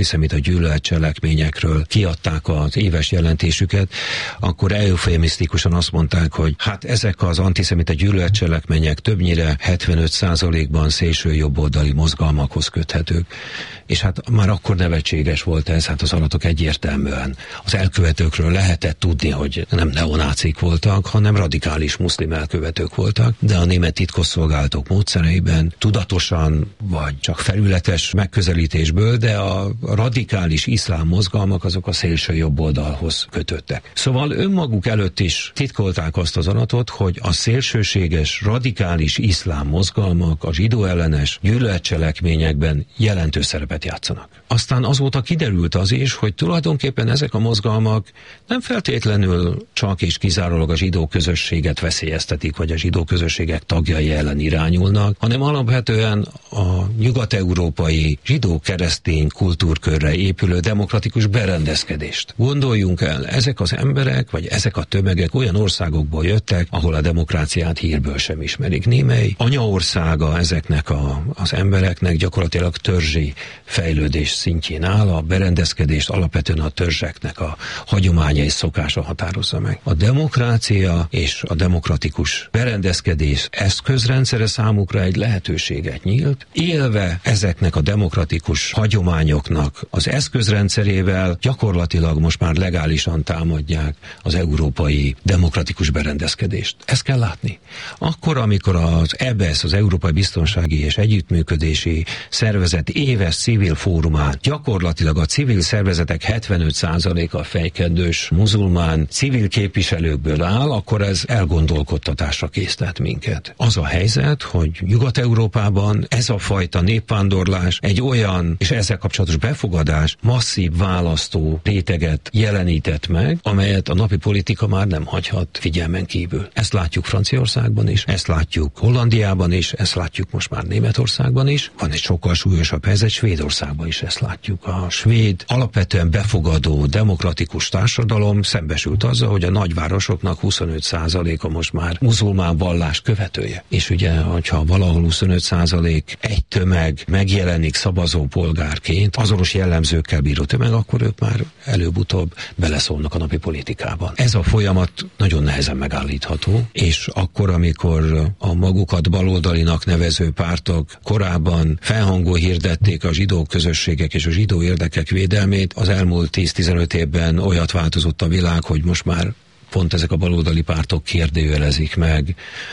antiszemita gyűlöletcselekményekről kiadták az éves jelentésüket, akkor eufemisztikusan azt mondták, hogy hát ezek az antiszemita gyűlöletcselekmények többnyire 75%-ban szélső jobboldali mozgalmakhoz köthetők. És hát már akkor nevetséges volt ez, hát az adatok egyértelműen. Az elkövetőkről lehetett tudni, hogy nem neonácik voltak, hanem radikális muszlim elkövetők voltak, de a német titkosszolgálatok módszereiben tudatosan, vagy csak felületes megközelítésből, de a radikális iszlám mozgalmak azok a szélső jobb oldalhoz kötöttek. Szóval önmaguk előtt is titkolták azt az adatot, hogy a szélsőséges, radikális iszlám mozgalmak a zsidó ellenes gyűlöletcselekményekben jelentős szerepet játszanak. Aztán azóta kiderült az is, hogy tulajdonképpen ezek a mozgalmak nem feltétlenül csak és kizárólag a zsidó közösséget veszélyeztetik, vagy a zsidó közösségek tagjai ellen irányulnak, hanem alapvetően a nyugat-európai zsidó-keresztény kultúrkörre épülő demokratikus berendezkedést. Gondoljunk el, ezek az emberek, vagy ezek a tömegek olyan országokból jöttek, ahol a demokráciát hírből sem ismerik. Némely anyaországa ezeknek az embereknek gyakorlatilag törzsi fejlődés szintjén áll, a berendezkedést alapvetően a törzseknek a hagyománya és szokása határozza meg. A demokrácia és a demokratikus berendezkedés eszközrendszere számukra egy lehetőséget nyílt, élve ezeknek a demokratikus hagyományoknak az eszközrendszerével gyakorlatilag most már legálisan támadják az európai demokratikus berendezkedést. Ezt kell látni. Akkor, amikor az EBESZ, az Európai Biztonsági és Együttműködési Szervezet éves civil fórumán gyakorlatilag a civil szervezetek 75%-a fejkedős muzulmán civil képviselőkből áll, akkor ez elgondolkodtatásra késztet minket. Az a helyzet, hogy Nyugat-Európában ez a fajta népvándorlás egy olyan, és ezzel kapcsolatos befogadás masszív választó réteget jelenített meg, amelyet a napi politika már nem hagyhat figyelmen kívül. Ezt látjuk Franciaországban is, ezt látjuk Hollandiában is, ezt látjuk most már Németországban is. Van egy sokkal súlyosabb helyzet, Svédországban is ezt látjuk. A svéd alapvetően befogadó demokratikus társadalom szembesült azzal, hogy a nagyvárosoknak 25%-a most már muzulmán vallás követője. És ugye, hogyha valahol 25% egy tömeg megjelenik szavazópolgárként, azonos jellemzőkkel bíró tömeg, akkor ők már előbb-utóbb beleszólnak a napi politikában. Ez a folyamat nagyon nehezen megállítható, és akkor, amikor a magukat baloldalinak nevező pártok korábban felhangol hirdették a zsidó közösségek és a zsidó érdekek védelmét, az elmúlt 10-15 évben olyat változott a világ, hogy most már pont ezek a baloldali pártok kérdőjelezik meg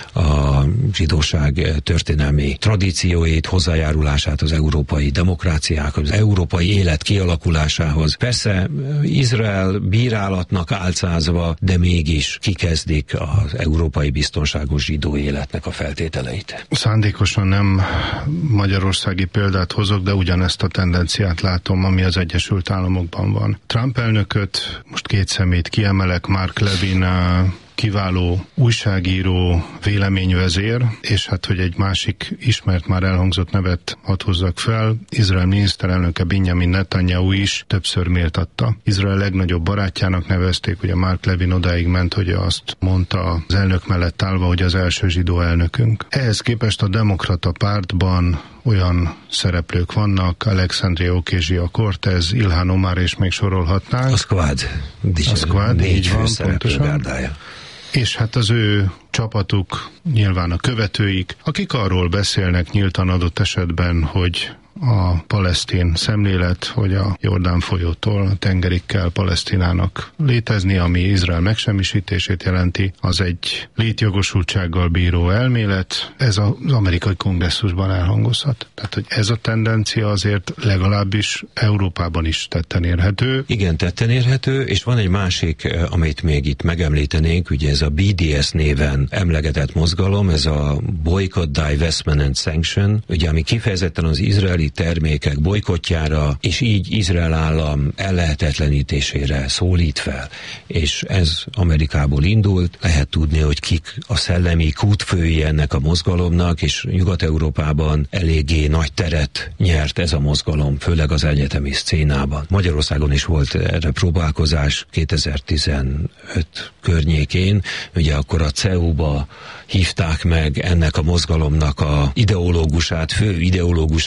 a zsidóság történelmi tradícióit, hozzájárulását az európai demokráciához, az európai élet kialakulásához. Persze Izrael bírálatnak álcázva, de mégis kikezdik az európai biztonságos zsidó életnek a feltételeit. Szándékosan nem magyarországi példát hozok, de ugyanezt a tendenciát látom, ami az Egyesült Államokban van. Trump elnököt, most két szemét kiemelek, Mark Levin, kiváló újságíró, véleményvezér, és hát, hogy egy másik ismert, már elhangzott nevet hadd hozzak fel, Izrael miniszterelnöke Benjamin Netanyahu is többször méltatta. Izrael legnagyobb barátjának nevezték, ugye Mark Levin odáig ment, hogy azt mondta az elnök mellett állva, hogy az első zsidó elnökünk. Ehhez képest a demokrata pártban olyan szereplők vannak, Alexandria Ocasio-Cortez, Ilhan Omar, és még sorolhatnánk. A Squad. Így van, pontosan. És hát az ő csapatuk, nyilván a követőik, akik arról beszélnek nyíltan adott esetben, hogy a palesztin szemlélet, hogy a Jordán folyótól a tengerig kell Palesztinának létezni, ami Izrael megsemmisítését jelenti, az egy létjogosultsággal bíró elmélet, ez az amerikai kongresszusban elhangozhat. Tehát, hogy ez a tendencia azért legalábbis Európában is tetten érhető. Igen, tetten érhető, és van egy másik, amit még itt megemlítenénk, ugye ez a BDS néven emlegetett mozgalom, ez a Boycott, Divestment and Sanction, ugye ami kifejezetten az izraeli termékek bojkottjára, és így Izrael állam ellehetetlenítésére szólít fel. És ez Amerikából indult, lehet tudni, hogy kik a szellemi kútfői ennek a mozgalomnak, és Nyugat-Európában eléggé nagy teret nyert ez a mozgalom, főleg az egyetemi szcénában. Magyarországon is volt erre próbálkozás 2015 környékén, ugye akkor a CEU-ba hívták meg ennek a mozgalomnak a ideológusát, fő ideológusát, és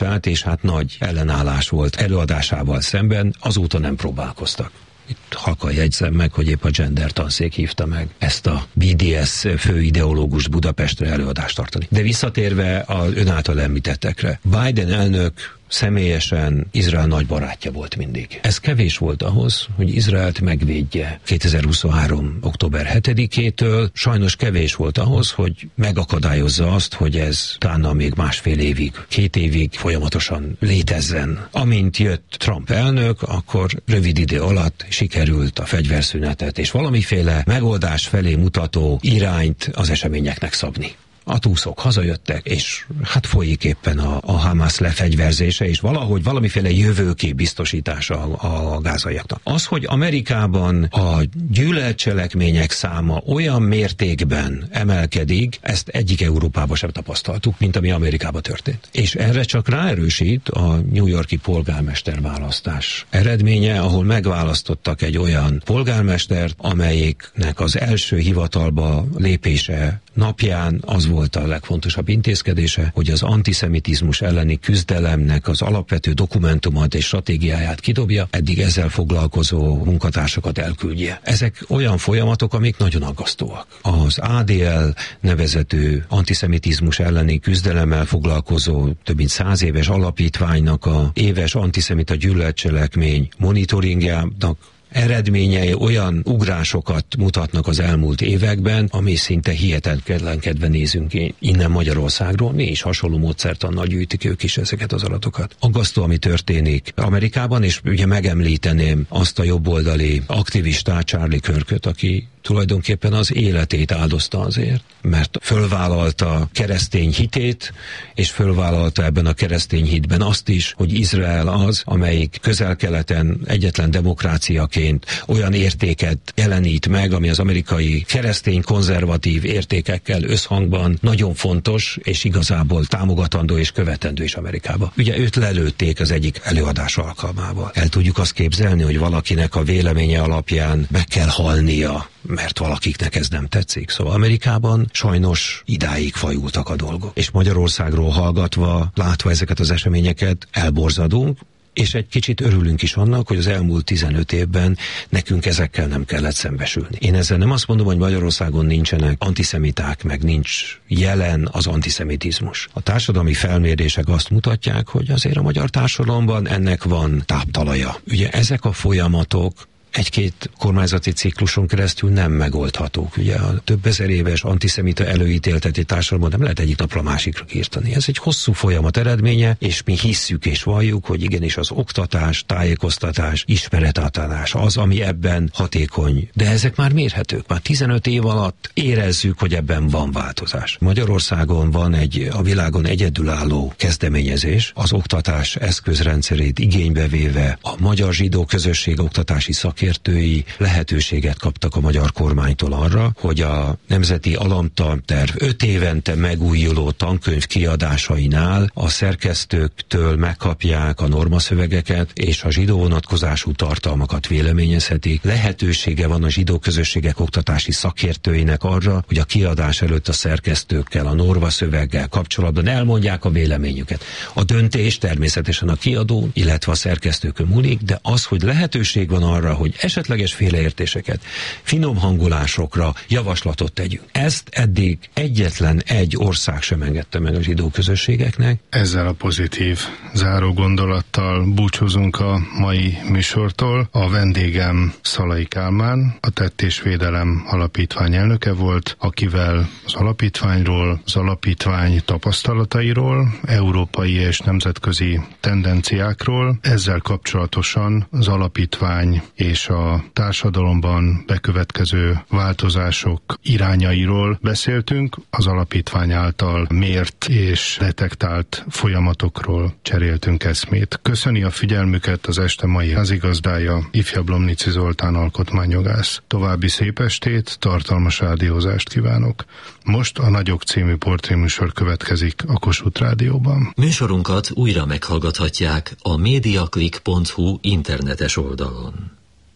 hát nagy ellenállás volt előadásával szemben, azóta nem próbálkoztak. Itt halkan jegyzem meg, hogy épp a gender tanszék hívta meg ezt a BDS főideológust Budapestre előadást tartani. De visszatérve az ön által említettekre, Biden elnök személyesen Izrael nagy barátja volt mindig. Ez kevés volt ahhoz, hogy Izraelt megvédje 2023. október 7-től, sajnos kevés volt ahhoz, hogy megakadályozza azt, hogy ez utána még másfél évig, 2 évig folyamatosan létezzen. Amint jött Trump elnök, akkor rövid idő alatt sikerült a fegyverszünetet és valamiféle megoldás felé mutató irányt az eseményeknek szabni. A túszok hazajöttek, és hát folyik éppen a Hamász lefegyverzése, és valahogy valamiféle jövőkép biztosítása a gázaiaknak. Az, hogy Amerikában a gyűlöletcselekmények száma olyan mértékben emelkedik, ezt egyik Európában sem tapasztaltuk, mint ami Amerikában történt. És erre csak ráerősít a New York-i polgármester választás eredménye, ahol megválasztottak egy olyan polgármestert, amelyiknek az első hivatalba lépése napján az volt a legfontosabb intézkedése, hogy az antiszemitizmus elleni küzdelemnek az alapvető dokumentumát és stratégiáját kidobja, eddig ezzel foglalkozó munkatársakat elküldje. Ezek olyan folyamatok, amik nagyon aggasztóak. Az ADL nevezetű antiszemitizmus elleni küzdelemmel foglalkozó több mint 100 éves alapítványnak a éves antiszemita gyűlöletcselekmény monitoringjának eredményei olyan ugrásokat mutatnak az elmúlt években, ami szinte hihetetlenkedve nézünk innen Magyarországról. Mi is hasonló módszertannal gyűjtik ők is ezeket az adatokat. Aggasztó, ami történik Amerikában, és ugye megemlíteném azt a jobboldali aktivistát, Charlie Kirköt, aki tulajdonképpen az életét áldozta azért, mert fölvállalta keresztény hitét, és fölvállalta ebben a keresztény hitben azt is, hogy Izrael az, amelyik Közel-Keleten egyetlen demokráciaként olyan értéket jelenít meg, ami az amerikai keresztény konzervatív értékekkel összhangban nagyon fontos, és igazából támogatandó és követendő is Amerikába. Ugye őt lelőtték az egyik előadás alkalmával. El tudjuk azt képzelni, hogy valakinek a véleménye alapján meg kell halnia, mert valakiknek ez nem tetszik. Szóval Amerikában sajnos idáig fajultak a dolgok. És Magyarországról hallgatva, látva ezeket az eseményeket, elborzadunk, és egy kicsit örülünk is annak, hogy az elmúlt 15 évben nekünk ezekkel nem kellett szembesülni. Én ezzel nem azt mondom, hogy Magyarországon nincsenek antiszemiták, meg nincs jelen az antiszemitizmus. A társadalmi felmérések azt mutatják, hogy azért a magyar társadalomban ennek van táptalaja. Ugye ezek a folyamatok egy-két kormányzati cikluson keresztül nem megoldhatók. Ugye a több ezer éves antiszemita előítélteti társadalomban nem lehet egyik napra a másikra írtani. Ez egy hosszú folyamat eredménye, és mi hisszük és valljuk, hogy igenis az oktatás, tájékoztatás, ismeretátadás az, ami ebben hatékony. De ezek már mérhetők. Már 15 év alatt érezzük, hogy ebben van változás. Magyarországon van egy a világon egyedülálló kezdeményezés, az oktatás eszközrendszerét igénybe véve a magyar zsidó közösség oktatási szakértői lehetőséget kaptak a magyar kormánytól arra, hogy a Nemzeti Alamtanterv 5 évente megújuló tankönyv kiadásainál a szerkesztőktől megkapják a normaszövegeket, és a zsidó vonatkozású tartalmakat véleményezhetik. Lehetősége van a zsidó közösségek oktatási szakértőinek arra, hogy a kiadás előtt a szerkesztőkkel, a normaszöveggel kapcsolatban elmondják a véleményüket. A döntés természetesen a kiadó, illetve a szerkesztőkön múlik, de az, hogy lehetőség van arra, hogy esetleges félreértéseket, finom hangolásokra javaslatot tegyünk. Ezt eddig egyetlen egy ország sem engedte meg a zsidó közösségeknek. Ezzel a pozitív záró gondolattal búcsúzunk a mai műsortól. A vendégem Szalai Kálmán, a Tett és Védelem Alapítvány elnöke volt, akivel az alapítványról, az alapítvány tapasztalatairól, európai és nemzetközi tendenciákról, ezzel kapcsolatosan az alapítvány és a társadalomban bekövetkező változások irányairól beszéltünk, az alapítvány által mért és detektált folyamatokról cseréltünk eszmét. Köszöni a figyelmüket az este mai házigazdája, ifjabb Lomnici Zoltán alkotmányjogász. További szép estét, tartalmas rádiózást kívánok. Most a Nagyok című portréműsor következik a Kossuth Rádióban. Műsorunkat újra meghallgathatják a mediaclick.hu internetes oldalon.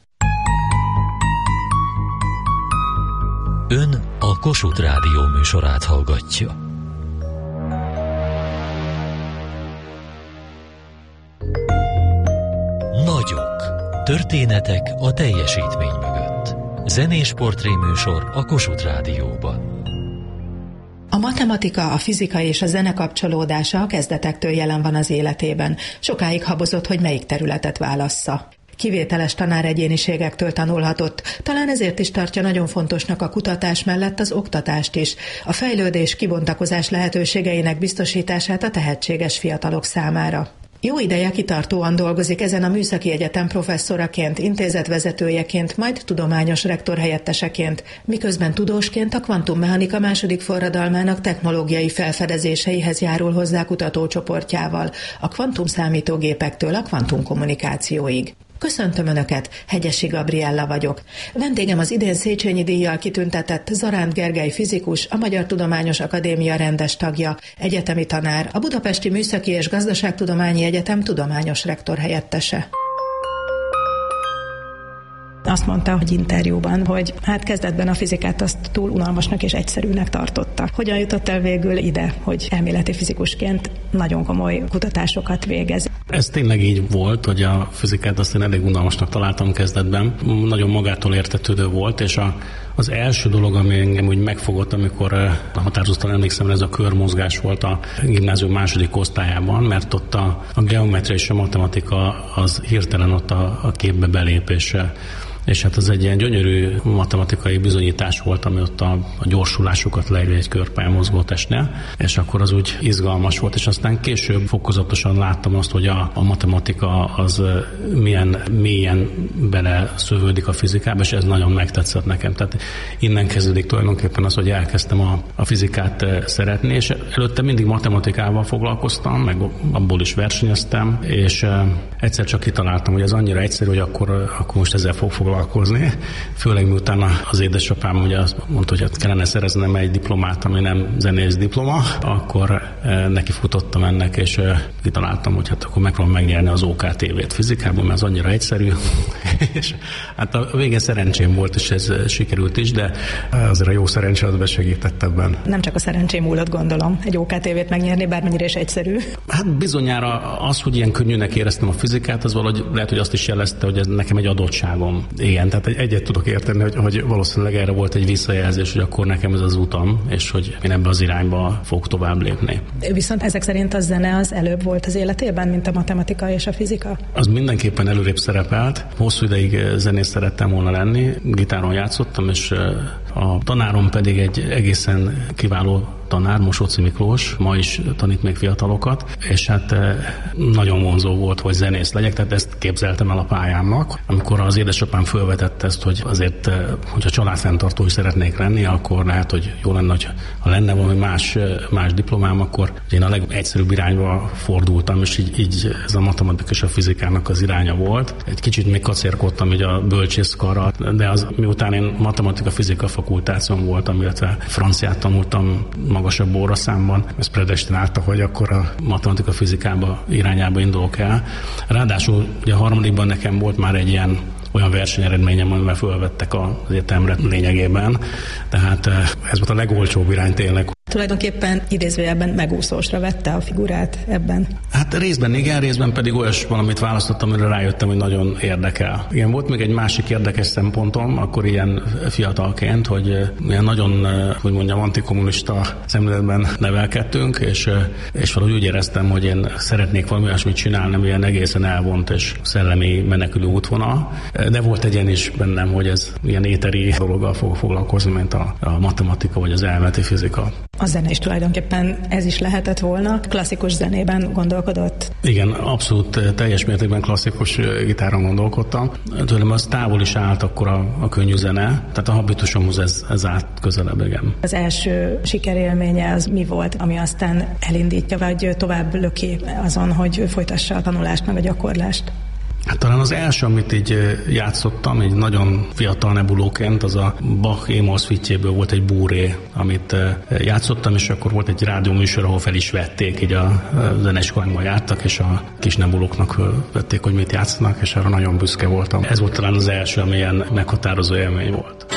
Ön a Kossuth Rádió műsorát hallgatja. Történetek a teljesítmény mögött. Zenés portréműsor a Kossuth Rádióban. A matematika, a fizika és a zene kapcsolódása a kezdetektől jelen van az életében. Sokáig habozott, hogy melyik területet válassza. Kivételes tanáregyéniségektől tanulhatott, talán ezért is tartja nagyon fontosnak a kutatás mellett az oktatást is, a fejlődés, kibontakozás lehetőségeinek biztosítását a tehetséges fiatalok számára. Jó ideje kitartóan dolgozik ezen a műszaki egyetem professzoraként, intézetvezetőjeként, majd tudományos rektor helyetteseként, miközben tudósként a kvantummechanika második forradalmának technológiai felfedezéseihez járul hozzá kutatócsoportjával, a kvantumszámítógépektől a kvantumkommunikációig. Köszöntöm Önöket, Hegyesi Gabriella vagyok. Vendégem az idén Széchenyi díjjal kitüntetett Zaránd Gergely fizikus, a Magyar Tudományos Akadémia rendes tagja, egyetemi tanár, a Budapesti Műszaki és Gazdaságtudományi Egyetem tudományos rektor helyettese. Azt mondta, hogy interjúban, hogy kezdetben a fizikát azt túl unalmasnak és egyszerűnek tartotta. Hogyan jutott el végül ide, hogy elméleti fizikusként nagyon komoly kutatásokat végez? Ez tényleg így volt, hogy a fizikát azt én elég unalmasnak találtam kezdetben. Nagyon magától értetődő volt, és az első dolog, ami engem úgy megfogott, amikor határozottan emlékszem, ez a körmozgás volt a gimnázium második osztályában, mert ott a geometria és a matematika az hirtelen ott a képbe belép, és hát az egy ilyen gyönyörű matematikai bizonyítás volt, ami ott a gyorsulásokat leírja egy körpályán mozgó testnél, és akkor az úgy izgalmas volt, és aztán később fokozatosan láttam azt, hogy a matematika az milyen mélyen beleszövődik a fizikába, és ez nagyon megtetszett nekem. Tehát innen kezdődik tulajdonképpen az, hogy elkezdtem a fizikát szeretni, és előtte mindig matematikával foglalkoztam, meg abból is versenyeztem, és egyszer csak kitaláltam, hogy ez annyira egyszerű, hogy akkor most ezzel fog foglalkozni. Főleg miután az édesapám ugye azt mondta, hogy kellene szereznem egy diplomát, ami nem zenész diploma, akkor neki futottam ennek, és kitaláltam, hogy hát akkor megpróbálom megnyerni az OKTV-t fizikában, mert az annyira egyszerű. És hát a végén szerencsém volt, és ez sikerült is, de azért a jó szerencsé az besegített ebben. Nem csak a szerencsém múlott, gondolom, egy OKTV-t megnyerni, bármennyire is egyszerű. Hát bizonyára az, hogy ilyen könnyűnek éreztem a fizikát, az valahogy lehet, hogy azt is jelezte, hogy ez nekem egy adottságom. Igen, tehát egyet tudok érteni, hogy valószínűleg erre volt egy visszajelzés, hogy akkor nekem ez az utam, és hogy én ebbe az irányba fogok tovább lépni. Viszont ezek szerint a zene az előbb volt az életében, mint a matematika és a fizika? Az mindenképpen előrébb szerepelt. Hosszú ideig zenész szerettem volna lenni, gitáron játszottam, és a tanárom pedig egy egészen kiváló tanár, Mosóczy Miklós, ma is tanít még fiatalokat, és hát nagyon vonzó volt, hogy zenész legyek, tehát ezt képzeltem el a pályámnak. Amikor az édesapám felvetette ezt, hogy azért, hogyha családfenntartó is szeretnék lenni, akkor lehet, hogy jó lenne, ha lenne valami más diplomám, akkor én a legegyszerűbb irányba fordultam, és így ez a matematika és a fizikának az iránya volt. Egy kicsit még kacérkodtam így a bölcsészkarral, de az miután én matematika-fizika fakultáción voltam, illetve franciát tanultam magasabb óraszámban, ez predestinálta, hogy akkor a matematika-fizikába irányába indulok el. Ráadásul ugye a harmadikban nekem volt már egy olyan versenyeredményem, amivel fölvettek az egyetemre lényegében, tehát ez volt a legolcsóbb irány tényleg. Tulajdonképpen idézőjelben megúszósra vette a figurát ebben? Hát részben igen, részben pedig olyas valamit választottam, amire rájöttem, hogy nagyon érdekel. Igen, volt még egy másik érdekes szempontom, akkor ilyen fiatalként, hogy ilyen nagyon, hogy mondjam, antikommunista szemléletben nevelkedtünk, és valahogy úgy éreztem, hogy én szeretnék valami olyasmit csinálni, ami ilyen egészen elvont és szellemi menekülő útvonal. De volt egy ilyen is bennem, hogy ez ilyen éteri dologgal fog foglalkozni, mint a matematika vagy az elméleti fizika. A zene is tulajdonképpen ez is lehetett volna. Klasszikus zenében gondolkodott? Igen, abszolút teljes mértékben klasszikus gitáron gondolkodtam. Tőlem az távol is állt akkor a könnyű zene, tehát a habitusomhoz ez állt közelebb, igen. Az első sikerélménye az mi volt, ami aztán elindítja, vagy tovább löki azon, hogy folytassa a tanulást meg a gyakorlást? Hát talán az első, amit így játszottam, egy nagyon fiatal nebulóként, az a Bach E-moll szvitjéből volt egy búré, amit játszottam, és akkor volt egy rádióműsor, ahol fel is vették, így a zeneiskolánkban jártak, és a kis nebulóknak vették, hogy mit játszanak, és arra nagyon büszke voltam. Ez volt talán az első, ami ilyen meghatározó élmény volt.